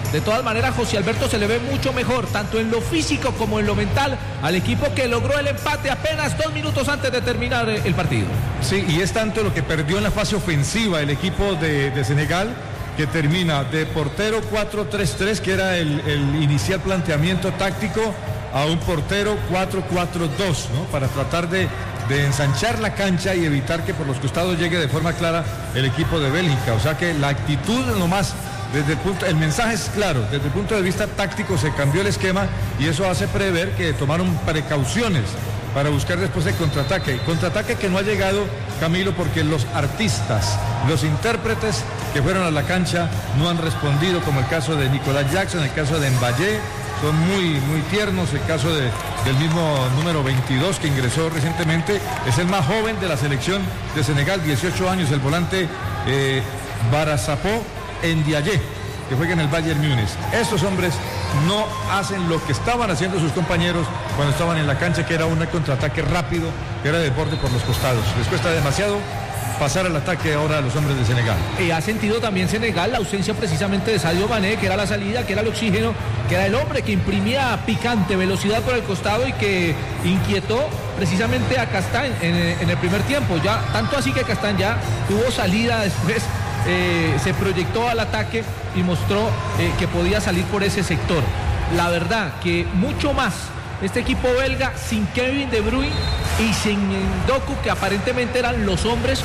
Speaker 2: De todas maneras, José Alberto, se le ve mucho mejor, tanto en lo físico como en lo mental, al equipo que logró el empate apenas dos minutos antes de terminar el partido.
Speaker 3: Sí, y es tanto lo que perdió en la fase ofensiva el equipo de, de Senegal, que termina de portero cuatro tres tres, que era el, el inicial planteamiento táctico, a un portero cuatro cuatro dos, ¿no? Para tratar de, de ensanchar la cancha y evitar que por los costados llegue de forma clara el equipo de Bélgica. O sea que la actitud nomás, desde el punto, el mensaje es claro, desde el punto de vista táctico se cambió el esquema y eso hace prever que tomaron precauciones para buscar después el contraataque. Contraataque que no ha llegado, Camilo, porque los artistas, los intérpretes que fueron a la cancha no han respondido, como el caso de Nicolás Jackson, el caso de Mbaye, son muy, muy tiernos. El caso de, del mismo número veintidós que ingresó recientemente, es el más joven de la selección de Senegal, dieciocho años, el volante eh, Barazapó Ndiaye, que juega en el Bayern Múnich. Estos hombres no hacen lo que estaban haciendo sus compañeros cuando estaban en la cancha, que era un contraataque rápido, que era de borde por los costados. Les cuesta demasiado pasar al ataque ahora a los hombres de Senegal.
Speaker 2: Y ha sentido también Senegal la ausencia precisamente de Sadio Mané, que era la salida, que era el oxígeno, que era el hombre que imprimía picante, velocidad por el costado y que inquietó precisamente a Castán en, en el primer tiempo. Ya tanto así que Castán ya tuvo salida después. Eh, se proyectó al ataque y mostró eh, que podía salir por ese sector. La verdad que mucho más este equipo belga sin Kevin De Bruyne y sin Ndoku, que aparentemente eran los hombres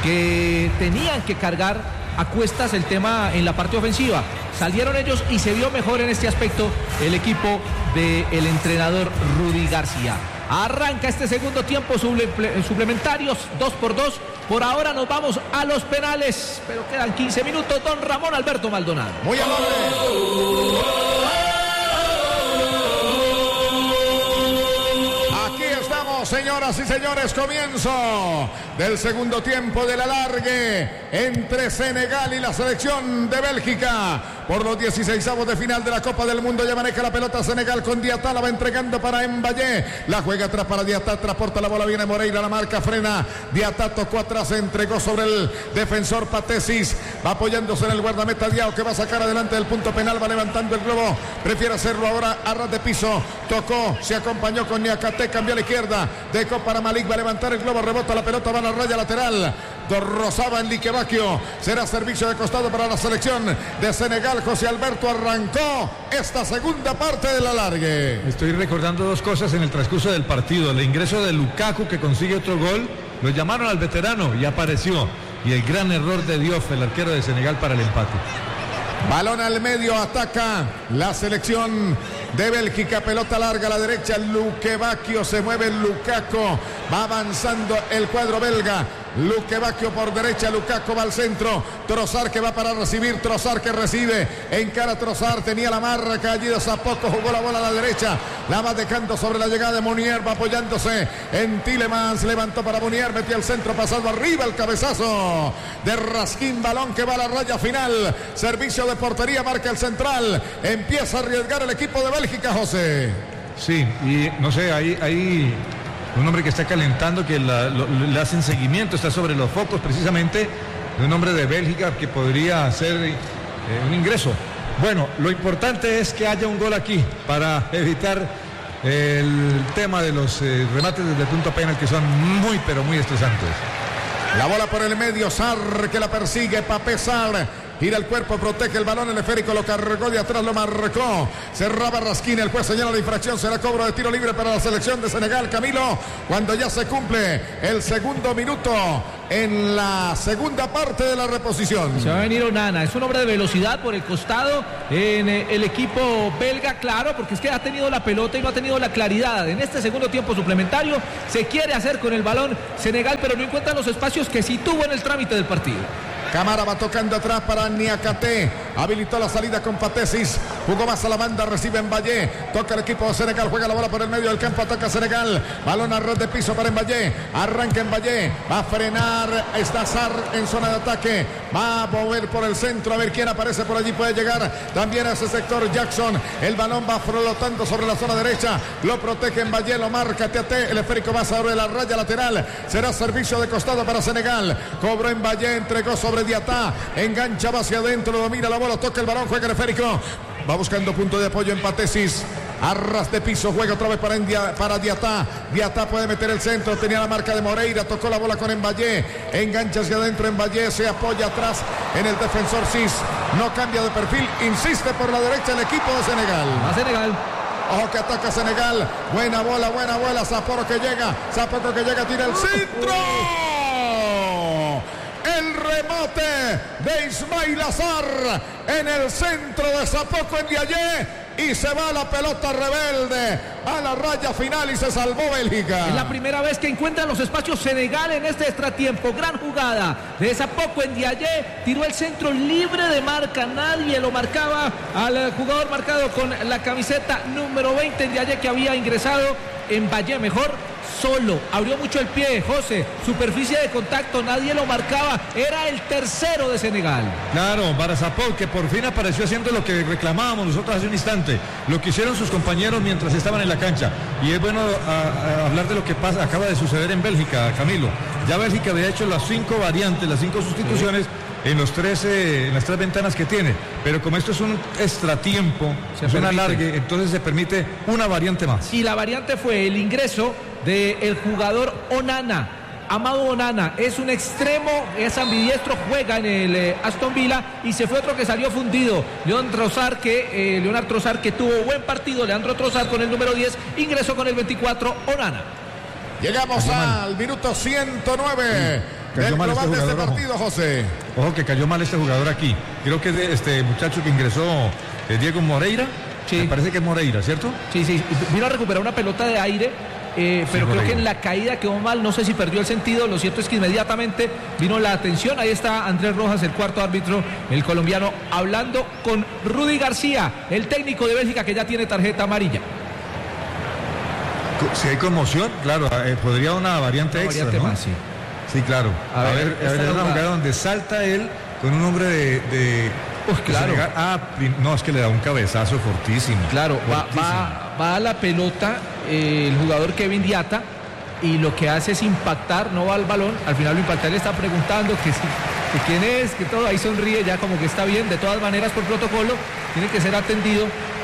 Speaker 2: que tenían que cargar a cuestas el tema en la parte ofensiva. Salieron ellos y se vio mejor en este aspecto el equipo del entrenador Rudy García. Arranca este segundo tiempo suplementarios, dos por dos. Por ahora nos vamos a los penales, pero quedan quince minutos. Don Ramón Alberto Maldonado.
Speaker 1: Muy amable. Aquí estamos, señoras y señores, comienzo del segundo tiempo del alargue entre Senegal y la selección de Bélgica por los dieciseisavos de final de la Copa del Mundo. Ya maneja la pelota Senegal con Diatá, la va entregando para Mbaye, la juega atrás para Diatá, transporta la bola, viene Moreira, la marca, frena, Diatá tocó atrás, entregó sobre el defensor Patesis, va apoyándose en el guardameta Diao, que va a sacar adelante del punto penal, va levantando el globo, prefiere hacerlo ahora a ras de piso, tocó, se acompañó con Niakate, cambió a la izquierda, dejó para Malik, va a levantar el globo, rebota la pelota, va a la raya lateral, Rosaba en Liquevaquio, será servicio de costado para la selección de Senegal. José Alberto, arrancó esta segunda parte del alargue.
Speaker 3: Estoy recordando dos cosas en el transcurso del partido: el ingreso de Lukaku, que consigue otro gol, lo llamaron al veterano y apareció, y el gran error de Diouf, el arquero de Senegal, para el empate.
Speaker 1: Balón al medio, ataca la selección de Bélgica, pelota larga a la derecha, Luquevaquio, se mueve Lukaku, va avanzando el cuadro belga, Luquevaquio por derecha, Lukaku va al centro, Trossard que va para recibir, Trossard que recibe, encara Trossard, tenía la marca allí de Zapoco, jugó la bola a la derecha, la va dejando sobre la llegada de Munier, va apoyándose en Tielemans, levantó para Munier, metió al centro, pasando arriba el cabezazo de Raskin, balón que va a la raya final, servicio de portería, marca el central, empieza a arriesgar el equipo de Bélgica, José.
Speaker 3: Sí, y no sé, ahí, ahí un hombre que está calentando, que la, lo, le hacen seguimiento, está sobre los focos precisamente, de un hombre de Bélgica que podría hacer eh, un ingreso. Bueno, lo importante es que haya un gol aquí para evitar el tema de los eh, remates desde el punto penal, que son muy pero muy estresantes.
Speaker 1: La bola por el medio, Sarr que la persigue, Papé Sarr. Gira el cuerpo, protege el balón, el esférico lo cargó de atrás, lo marcó. Cerraba Raskin, el juez señala la infracción, será cobro de tiro libre para la selección de Senegal, Camilo, cuando ya se cumple el segundo minuto en la segunda parte de la reposición.
Speaker 2: Se va a venir Onana, es un hombre de velocidad por el costado en el equipo belga, claro, porque es que ha tenido la pelota y no ha tenido la claridad. En este segundo tiempo suplementario se quiere hacer con el balón Senegal, pero no encuentra los espacios que sí tuvo en el trámite del partido.
Speaker 1: Camara va tocando atrás para Niakate, habilitó la salida con Patesis, jugó más a la banda, recibe Mbaye, toca el equipo de Senegal, juega la bola por el medio del campo, ataca Senegal, balón a red de piso para Mbaye, arranca Mbaye, va a frenar, está Sarr en zona de ataque, va a mover por el centro, a ver quién aparece por allí, puede llegar también a ese sector Jackson, el balón va flotando sobre la zona derecha, lo protege Mbaye, lo marca T A T, el esférico va sobre la raya lateral, será servicio de costado para Senegal, cobró Mbaye, entregó sobre Diatá, engancha, va hacia adentro, domina la bola, toca el balón, juega el esférico, Va buscando punto de apoyo en Patesis. Arras de piso, juega otra vez para, India, para Diatá. Diatá puede meter el centro, tenía la marca de Moreira, tocó la bola con Emballé, engancha hacia adentro Emballé, se apoya atrás en el defensor Cis, no cambia de perfil, insiste por la derecha el equipo de Senegal.
Speaker 2: A Senegal.
Speaker 1: Ojo que ataca Senegal, buena bola, buena bola, Zaporo que llega, Zaporo que llega, tira el centro. El remate de Ismail Azar en el centro de Zapoko en Diayé. Y se va la pelota rebelde a la raya final y se salvó Bélgica.
Speaker 2: Es la primera vez que encuentra los espacios Senegal en este extratiempo. Gran jugada de Zapoko en Diayé. Tiró el centro libre de marca. Nadie lo marcaba al jugador marcado con la camiseta número veinte en Diayé, que había ingresado en Valle mejor. Solo, abrió mucho el pie, José, superficie de contacto, nadie lo marcaba, era el tercero de Senegal.
Speaker 3: Claro, Barazapol, que por fin apareció haciendo lo que reclamábamos nosotros hace un instante, lo que hicieron sus compañeros mientras estaban en la cancha. Y es bueno a, a hablar de lo que pasa, acaba de suceder en Bélgica, Camilo. Ya Bélgica había hecho las cinco variantes, las cinco sustituciones. Sí. En, los tres, eh, en las tres ventanas que tiene, pero como esto es un extratiempo, es un alargue, entonces se permite una variante más.
Speaker 2: Y la variante fue el ingreso del jugador Onana. Amado Onana es un extremo, es ambidiestro, juega en el eh, Aston Villa, y se fue otro que salió fundido, León Trossard, que eh, Leonard Trossard, que tuvo buen partido. Leandro Trossard con el número diez, ingresó con el veinticuatro Onana.
Speaker 1: Llegamos cayó al mal. Minuto ciento nueve sí. del global este de este partido, ojo. José.
Speaker 3: Ojo que cayó mal este jugador aquí. Creo que es de este muchacho que ingresó, eh, Diego Moreira. Sí. Me parece que es Moreira, ¿cierto?
Speaker 2: Sí, sí. Vino a recuperar una pelota de aire, eh, pero sí, creo que en la caída quedó mal. No sé si perdió el sentido. Lo cierto es que inmediatamente vino la atención. Ahí está Andrés Rojas, el cuarto árbitro, el colombiano, hablando con Rudy García, el técnico de Bélgica, que ya tiene tarjeta amarilla.
Speaker 3: Si hay conmoción, claro, eh, podría una variante una extra, variante ¿no? Más, sí. Sí, claro. A, a ver, ver a ver, es una jugada donde salta él con un hombre de... de
Speaker 2: pues claro.
Speaker 3: De ah, no, es que le da un cabezazo fortísimo.
Speaker 2: Claro,
Speaker 3: fortísimo.
Speaker 2: Va, va, va a la pelota eh, el jugador Kevin Diatá, y lo que hace es impactar, no va al balón. Al final lo impacta, le está preguntando que, si, que quién es, que todo, ahí sonríe ya como que está bien. De todas maneras, por protocolo, tiene que ser atendido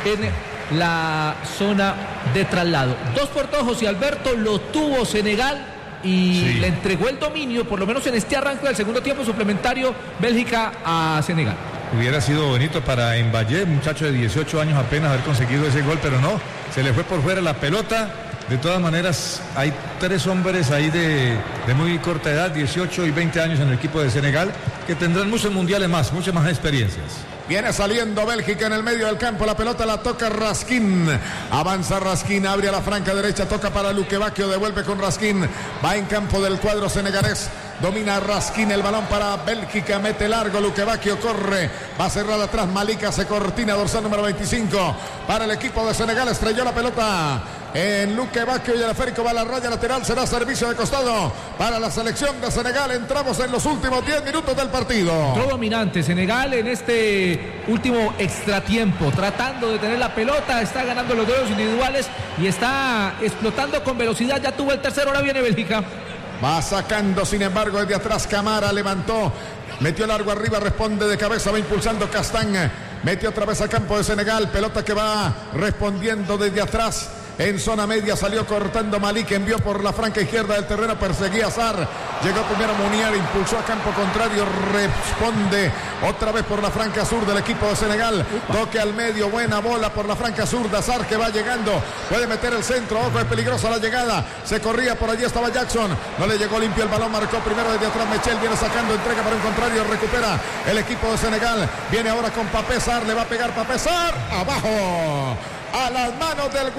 Speaker 2: en la zona de traslado. Dos por dos, José Alberto, lo tuvo Senegal y sí. le entregó el dominio, por lo menos en este arranque del segundo tiempo suplementario, Bélgica a Senegal.
Speaker 3: Hubiera sido bonito para Emballé, muchacho de dieciocho años apenas, haber conseguido ese gol, pero no, se le fue por fuera la pelota. De todas maneras, hay tres hombres ahí de, de muy corta edad, dieciocho y veinte años en el equipo de Senegal, que tendrán muchos mundiales más, muchas más experiencias.
Speaker 1: Viene saliendo Bélgica en el medio del campo, la pelota la toca Raskin, avanza Raskin, abre a la franca derecha, toca para Luque Bacchio, devuelve con Raskin, va en campo del cuadro senegalés, domina Raskin, el balón para Bélgica, mete largo, Luque Bacchio corre, va a cerrar atrás, Malika se cortina, dorsal número veinticinco, para el equipo de Senegal, estrelló la pelota en Luque Bacchio y el esférico va a la raya lateral, será servicio de costado para la selección de Senegal. Entramos en los últimos diez minutos del partido.
Speaker 2: Todo dominante Senegal en este último extratiempo, tratando de tener la pelota, está ganando los duelos individuales y está explotando con velocidad. Ya tuvo el tercero, ahora viene Bélgica.
Speaker 1: Va sacando, sin embargo, desde atrás Camara, levantó, metió largo arriba, responde de cabeza, va impulsando Castán, metió otra vez a campo de Senegal, pelota que va respondiendo desde atrás. En zona media salió cortando Malik, envió por la franca izquierda del terreno, perseguía Azar, llegó primero Munier, impulsó a campo contrario, responde otra vez por la franca sur del equipo de Senegal, toque al medio, buena bola por la franca sur de Azar, que va llegando, puede meter el centro, ojo, es peligrosa la llegada, se corría por allí, estaba Jackson, no le llegó limpio el balón, marcó primero desde atrás Mechel, viene sacando, entrega para un contrario, recupera el equipo de Senegal, viene ahora con Papé Sarr, le va a pegar Papé Sarr, abajo, a las manos del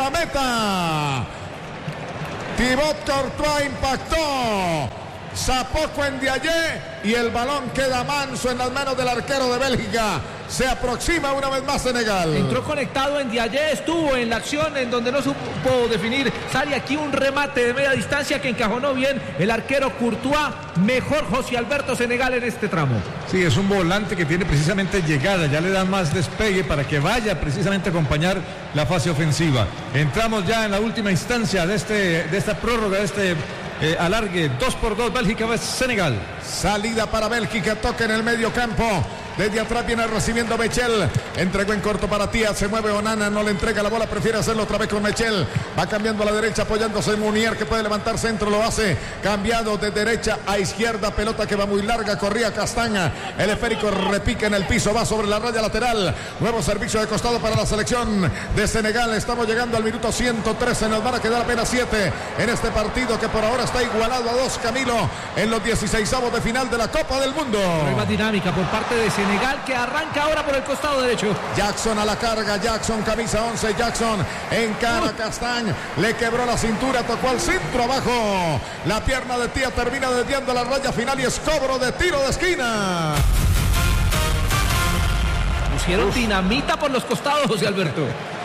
Speaker 1: guardameta. Thibaut Courtois impactó. Zapoko en Diayé y el balón queda manso en las manos del arquero de Bélgica. Se aproxima una vez más Senegal.
Speaker 2: Entró conectado en Diayé, estuvo en la acción en donde no supo definir. Sale aquí un remate de media distancia que encajonó bien el arquero Courtois. Mejor José Alberto Senegal en este tramo.
Speaker 3: Sí, es un volante que tiene precisamente llegada. Ya le dan más despegue para que vaya precisamente a acompañar la fase ofensiva. Entramos ya en la última instancia de, este, de esta prórroga, de este... Eh, alargue, dos por dos, Bélgica vs Senegal.
Speaker 1: Salida para Bélgica, toca en el medio campo. Desde atrás viene recibiendo Mechel. Entregó en corto para Tía. Se mueve Onana. No le entrega la bola. Prefiere hacerlo otra vez con Mechel. Va cambiando a la derecha apoyándose en Munier, que puede levantar centro. Lo hace. Cambiado de derecha a izquierda. Pelota que va muy larga. Corría Castaña. El esférico repica en el piso. Va sobre la raya lateral. Nuevo servicio de costado para la selección de Senegal. Estamos llegando al minuto ciento trece. Nos van a quedar apenas siete en este partido que por ahora está igualado a dos, Camilo, en los dieciseisavos de final de la Copa del Mundo.
Speaker 2: Hay más dinámica por parte de Senegal, que arranca ahora por el costado derecho.
Speaker 1: Jackson a la carga. Jackson, camisa once. Jackson encara a Castañ. Le quebró la cintura. Tocó al centro abajo. La pierna de Tía termina desviando la raya final y es cobro de tiro de esquina.
Speaker 2: Pusieron Uf. dinamita por los costados, José Alberto.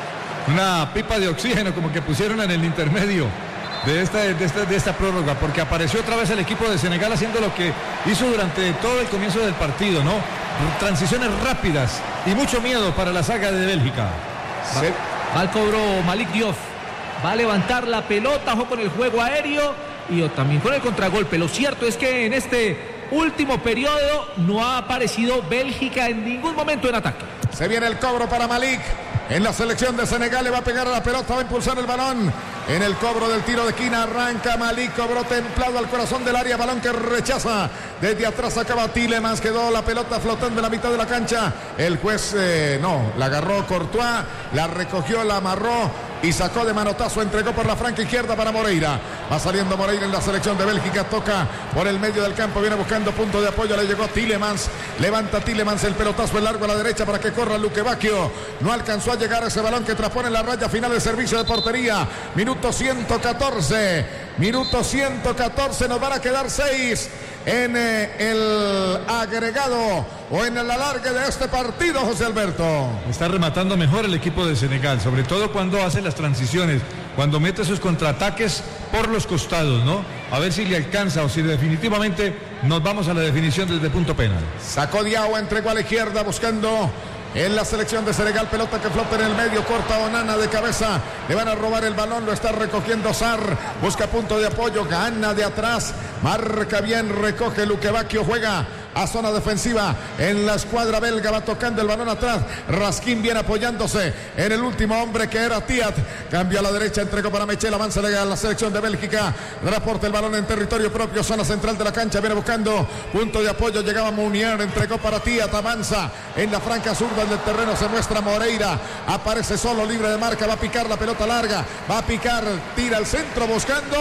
Speaker 3: Una pipa de oxígeno como que pusieron en el intermedio de esta, de, esta, de esta prórroga, porque apareció otra vez el equipo de Senegal haciendo lo que hizo durante todo el comienzo del partido, ¿no? Transiciones rápidas y mucho miedo para la saga de Bélgica.
Speaker 2: Sí. Va al cobro Malik Diouf. Va a levantar la pelota, ojo con el juego aéreo y también con el contragolpe. Lo cierto es que en este último periodo no ha aparecido Bélgica en ningún momento en ataque.
Speaker 1: Se viene el cobro para Malik. En la selección de Senegal le va a pegar a la pelota, va a impulsar el balón. En el cobro del tiro de esquina arranca Malik, cobró templado al corazón del área, balón que rechaza. Desde atrás acaba Tielemans, quedó la pelota flotando en la mitad de la cancha. El juez eh, no, la agarró Courtois, la recogió, la amarró y sacó de manotazo, entregó por la franca izquierda para Moreira. Va saliendo Moreira en la selección de Bélgica, toca por el medio del campo, viene buscando punto de apoyo, le llegó Tielemans, levanta Tielemans el pelotazo, el largo a la derecha para que corra Luque Bacchio. No alcanzó a llegar a ese balón que transpone la raya final del servicio de portería. Minuto ciento catorce, minuto ciento catorce, nos van a quedar seis en eh, el agregado o en el alargue de este partido, José Alberto.
Speaker 3: Está rematando mejor el equipo de Senegal, sobre todo cuando hace las transiciones, cuando mete sus contraataques por los costados, ¿no? A ver si le alcanza o si definitivamente nos vamos a la definición desde punto penal.
Speaker 1: Sacó Diao, entregó a la izquierda buscando en la selección de Senegal, pelota que flota en el medio, corta Onana de cabeza, le van a robar el balón, lo está recogiendo Sarr, busca punto de apoyo, gana de atrás, marca bien, recoge Luque Bacchio, juega a zona defensiva en la escuadra belga, va tocando el balón atrás, Raskin viene apoyándose en el último hombre que era Tiat, cambio a la derecha, entregó para Mechel, avanza a la selección de Bélgica, reporta el balón en territorio propio, zona central de la cancha, viene buscando punto de apoyo, llegaba Munier, entregó para Tiat, avanza en la franca zurda del terreno, se muestra Moreira, aparece solo, libre de marca, va a picar la pelota larga, va a picar, tira al centro buscando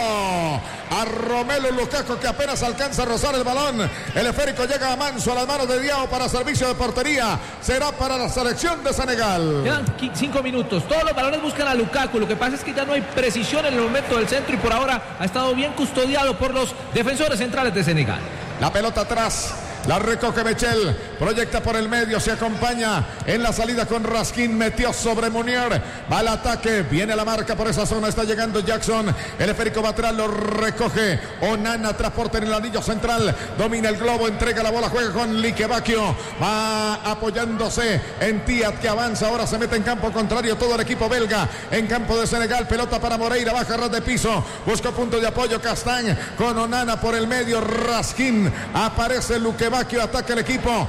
Speaker 1: a Romelu Lukaku, que apenas alcanza a rozar el balón, el esférico llega a Manso a las manos de Diao para servicio de portería, será para la selección de Senegal.
Speaker 2: Quedan cinco minutos, todos los balones buscan a Lukaku, lo que pasa es que ya no hay precisión en el momento del centro y por ahora ha estado bien custodiado por los defensores centrales de Senegal.
Speaker 1: La pelota atrás, la recoge Mechel, proyecta por el medio, se acompaña en la salida con Raskin, metió sobre Munier, va al ataque, viene la marca por esa zona, está llegando Jackson, el esférico va atrás, lo recoge Onana, transporta en el anillo central, domina el globo, entrega la bola, juega con Luque Bacchio, va apoyándose en Tiat que avanza, ahora se mete en campo contrario todo el equipo belga, en campo de Senegal, pelota para Moreira, baja ras de piso, busca punto de apoyo Castañ, con Onana por el medio, Raskin, aparece Luque Bacchio, ataca el equipo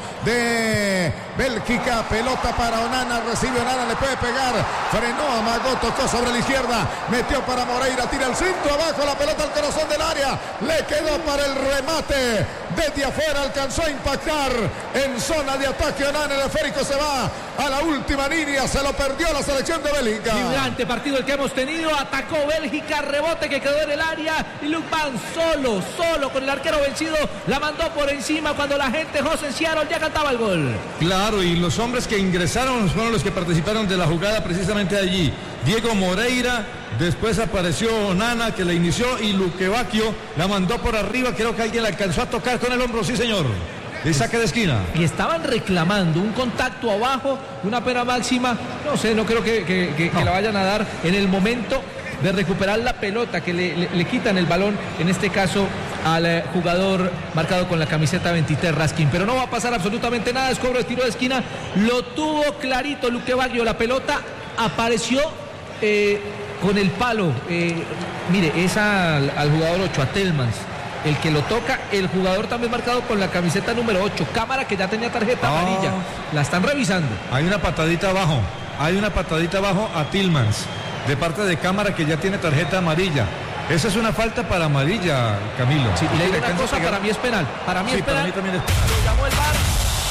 Speaker 1: de Bélgica, pelota para Onana, recibe Onana, le puede pegar, frenó, amagó, tocó sobre la izquierda, metió para Moreira, tira el centro abajo, la pelota al corazón del área, le quedó para el remate, desde afuera alcanzó a impactar en zona de ataque Onana, el esférico se va a la última línea, se lo perdió la selección de Bélgica.
Speaker 2: Vibrante partido el que hemos tenido, atacó Bélgica, rebote que quedó en el área y Luc Van solo, solo con el arquero vencido, la mandó por encima cuando la gente José Seattle ya cantaba el gol.
Speaker 3: Claro, y los hombres que ingresaron fueron los que participaron de la jugada precisamente allí. Diego Moreira, después apareció Onana que la inició y Luque Bacchio la mandó por arriba, creo que alguien la alcanzó a tocar con el hombro, sí señor. Y saque de esquina.
Speaker 2: Y estaban reclamando un contacto abajo, una pena máxima, no sé, no creo que, que, que, no. que la vayan a dar en el momento de recuperar la pelota, que le, le, le quitan el balón, en este caso al eh, jugador marcado con la camiseta veintitrés, Raskin, pero no va a pasar absolutamente nada, es cobro de tiro de esquina, lo tuvo clarito Luque Bacchio, la pelota apareció eh, con el palo, eh, mire, es al, al jugador ocho, a Tielemans, el que lo toca, el jugador también marcado con la camiseta número ocho, Cámara, que ya tenía tarjeta
Speaker 3: Ah.
Speaker 2: amarilla. La están revisando.
Speaker 3: Hay una patadita abajo, hay una patadita abajo a Tillmans, de parte de Cámara, que ya tiene tarjeta amarilla. Esa es una falta para amarilla, Camilo.
Speaker 2: Sí, y le digo una
Speaker 3: alcanza a
Speaker 2: cosa,
Speaker 3: pegar.
Speaker 2: para mí es penal. Para mí
Speaker 3: Sí,
Speaker 2: es
Speaker 3: para
Speaker 2: penal.
Speaker 3: mí también es penal.
Speaker 2: Lo llamó el V A R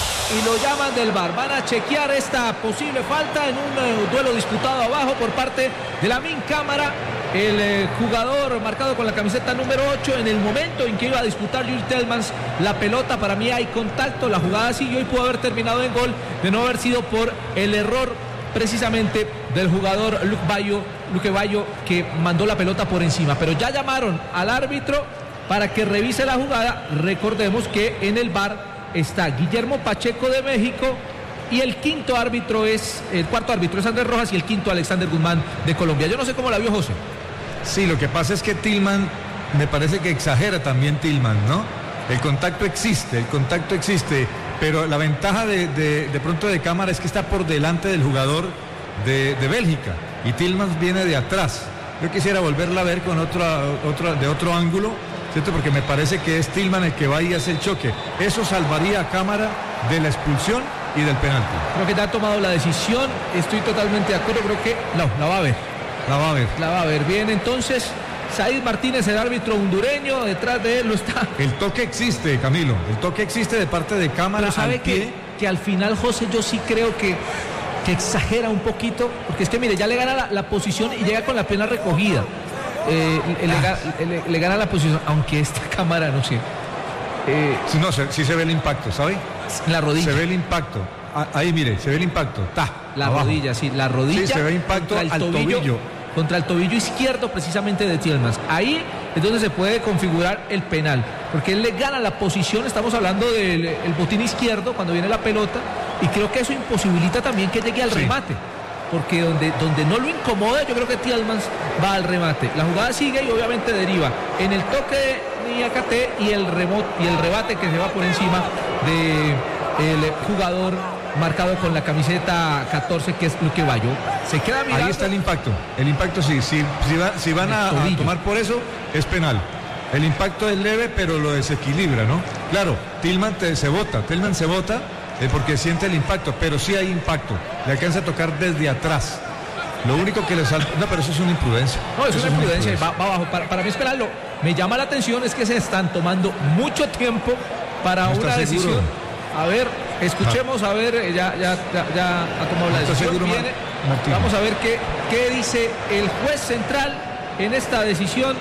Speaker 2: y lo llaman del V A R. Van a chequear esta posible falta en un eh, duelo disputado abajo por parte de Lamin Cámara. El eh, jugador marcado con la camiseta número ocho, en el momento en que iba a disputar Yuri Tillmans la pelota, para mí hay contacto, la jugada siguió y pudo haber terminado en gol de no haber sido por el error precisamente del jugador Luque Bayo, Luque Bayo, que mandó la pelota por encima. Pero ya llamaron al árbitro para que revise la jugada. Recordemos que en el V A R está Guillermo Pacheco de México y el quinto árbitro es, el cuarto árbitro es Andrés Rojas y el quinto Alexander Guzmán de Colombia. Yo no sé cómo la vio José.
Speaker 3: Sí, lo que pasa es que Tillman, me parece que exagera también Tillman, ¿no? El contacto existe, el contacto existe, pero la ventaja de, de, de pronto de Cámara es que está por delante del jugador de, de Bélgica y Tillman viene de atrás. Yo quisiera volverla a ver con otra, otra, de otro ángulo, ¿cierto? Porque me parece que es Tillman el que va y hace el choque. Eso salvaría a Cámara de la expulsión y del penalti.
Speaker 2: Creo que ya ha tomado la decisión, estoy totalmente de acuerdo, creo que no, la va a ver.
Speaker 3: La va a ver.
Speaker 2: La va a ver bien, entonces Said Martínez, el árbitro hondureño, detrás de él lo está.
Speaker 3: El toque existe, Camilo, el toque existe de parte de Cámara.
Speaker 2: Pero sabe
Speaker 3: al pie.
Speaker 2: que, que al final, José, yo sí creo que, que exagera un poquito, porque es que mire, ya le gana la, la posición y llega con la pierna recogida. Eh, le, le, le, le gana la posición, aunque esta Cámara, no sé. Eh,
Speaker 3: Sí, no, se- sí se ve el impacto, ¿sabe?
Speaker 2: la rodilla.
Speaker 3: Se ve el impacto. Ah, ahí, mire, se ve el impacto. Ta,
Speaker 2: La
Speaker 3: abajo.
Speaker 2: rodilla, sí, la rodilla.
Speaker 3: Sí, se ve impacto
Speaker 2: contra el
Speaker 3: al
Speaker 2: tobillo,
Speaker 3: tobillo.
Speaker 2: Contra el tobillo izquierdo precisamente de Tillmans. Ahí es donde se puede configurar el penal, porque él le gana la posición, estamos hablando del el botín izquierdo cuando viene la pelota, y creo que eso imposibilita también que llegue al
Speaker 3: Sí.
Speaker 2: remate, porque donde, donde no lo incomoda, yo creo que Tillmans va al remate. La jugada sigue y obviamente deriva en el toque de Niakate y el remote, y el rebate que se va por encima del jugador marcado con la camiseta catorce, que es Luque Bayo. Se queda mirando.
Speaker 3: Ahí está el impacto. El impacto sí, sí, si, va- si van a,
Speaker 2: El
Speaker 3: a
Speaker 2: tobillo.
Speaker 3: tomar por eso, es penal. El impacto es leve, pero lo desequilibra, ¿no? Claro, Tillman te- se bota, Tillman se bota eh, porque siente el impacto, pero sí hay impacto. Le alcanza a tocar desde atrás. Lo único que le salta. No, pero eso es una imprudencia.
Speaker 2: No, es
Speaker 3: Eso
Speaker 2: una imprudencia, va, va abajo. Para, para mí esperarlo. Me llama la atención es que se están tomando mucho tiempo para
Speaker 3: ¿No está
Speaker 2: una
Speaker 3: seguro?
Speaker 2: decisión. A ver, escuchemos, a ver, eh, ya, ya, ya, ya ha tomado la
Speaker 3: ¿No está
Speaker 2: decisión.
Speaker 3: seguro, Mar-
Speaker 2: Viene.
Speaker 3: Martín?
Speaker 2: Vamos a ver qué, qué dice el juez central en esta decisión,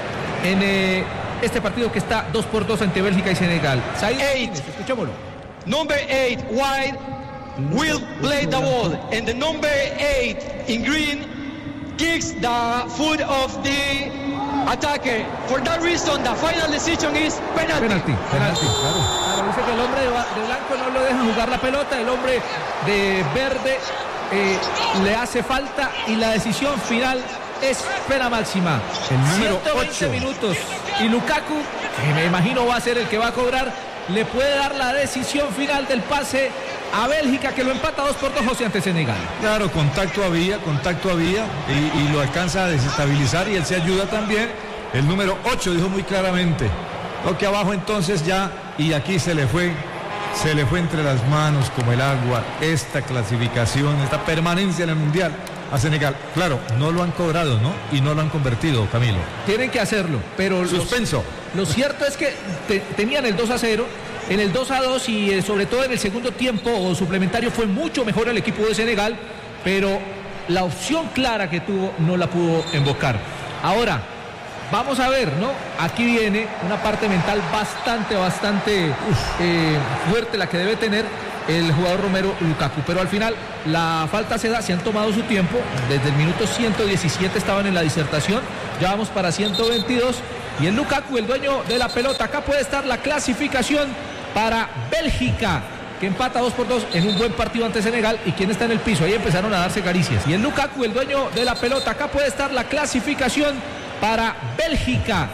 Speaker 2: en eh, este partido que está dos por dos entre Bélgica y Senegal. Said Martínez, escuchémoslo.
Speaker 6: Number eight, white, will play the ball. And the number eight in green kicks the foot of the attacker. For that reason, the final decision is penalty.
Speaker 2: Penalti, penalti. Claro, dice que el hombre de, ba- de blanco no lo deja jugar la pelota, el hombre de verde eh, le hace falta y la decisión final es pena máxima.
Speaker 3: El número
Speaker 2: ciento veinte
Speaker 3: ocho.
Speaker 2: minutos y Lukaku, que me imagino va a ser el que va a cobrar, le puede dar la decisión final del pase a Bélgica, que lo empata dos por dos, José, ante Senegal.
Speaker 3: Claro, contacto había, contacto había y, y lo alcanza a desestabilizar y él se ayuda también. El número ocho dijo muy claramente. Lo que abajo entonces ya, y aquí se le fue, se le fue entre las manos como el agua esta clasificación, esta permanencia en el Mundial a Senegal. Claro, no lo han cobrado, ¿no? Y no lo han convertido, Camilo.
Speaker 2: Tienen que hacerlo, pero los-
Speaker 3: Suspenso.
Speaker 2: Lo cierto es que te- tenían el dos a cero, en el dos a dos y eh, sobre todo en el segundo tiempo o suplementario fue mucho mejor el equipo de Senegal, pero la opción clara que tuvo no la pudo invocar. Ahora, vamos a ver, ¿no? Aquí viene una parte mental bastante, bastante eh, fuerte la que debe tener el jugador Romelu Lukaku, pero al final la falta se da, se han tomado su tiempo, desde el minuto ciento diecisiete estaban en la disertación, ya vamos para ciento veintidós y el Lukaku, el dueño de la pelota, acá puede estar la clasificación para Bélgica, que empata dos por dos en un buen partido ante Senegal. ¿Y quién está en el piso? Ahí empezaron a darse caricias. Y el Lukaku, el dueño de la pelota, acá puede estar la clasificación para Bélgica,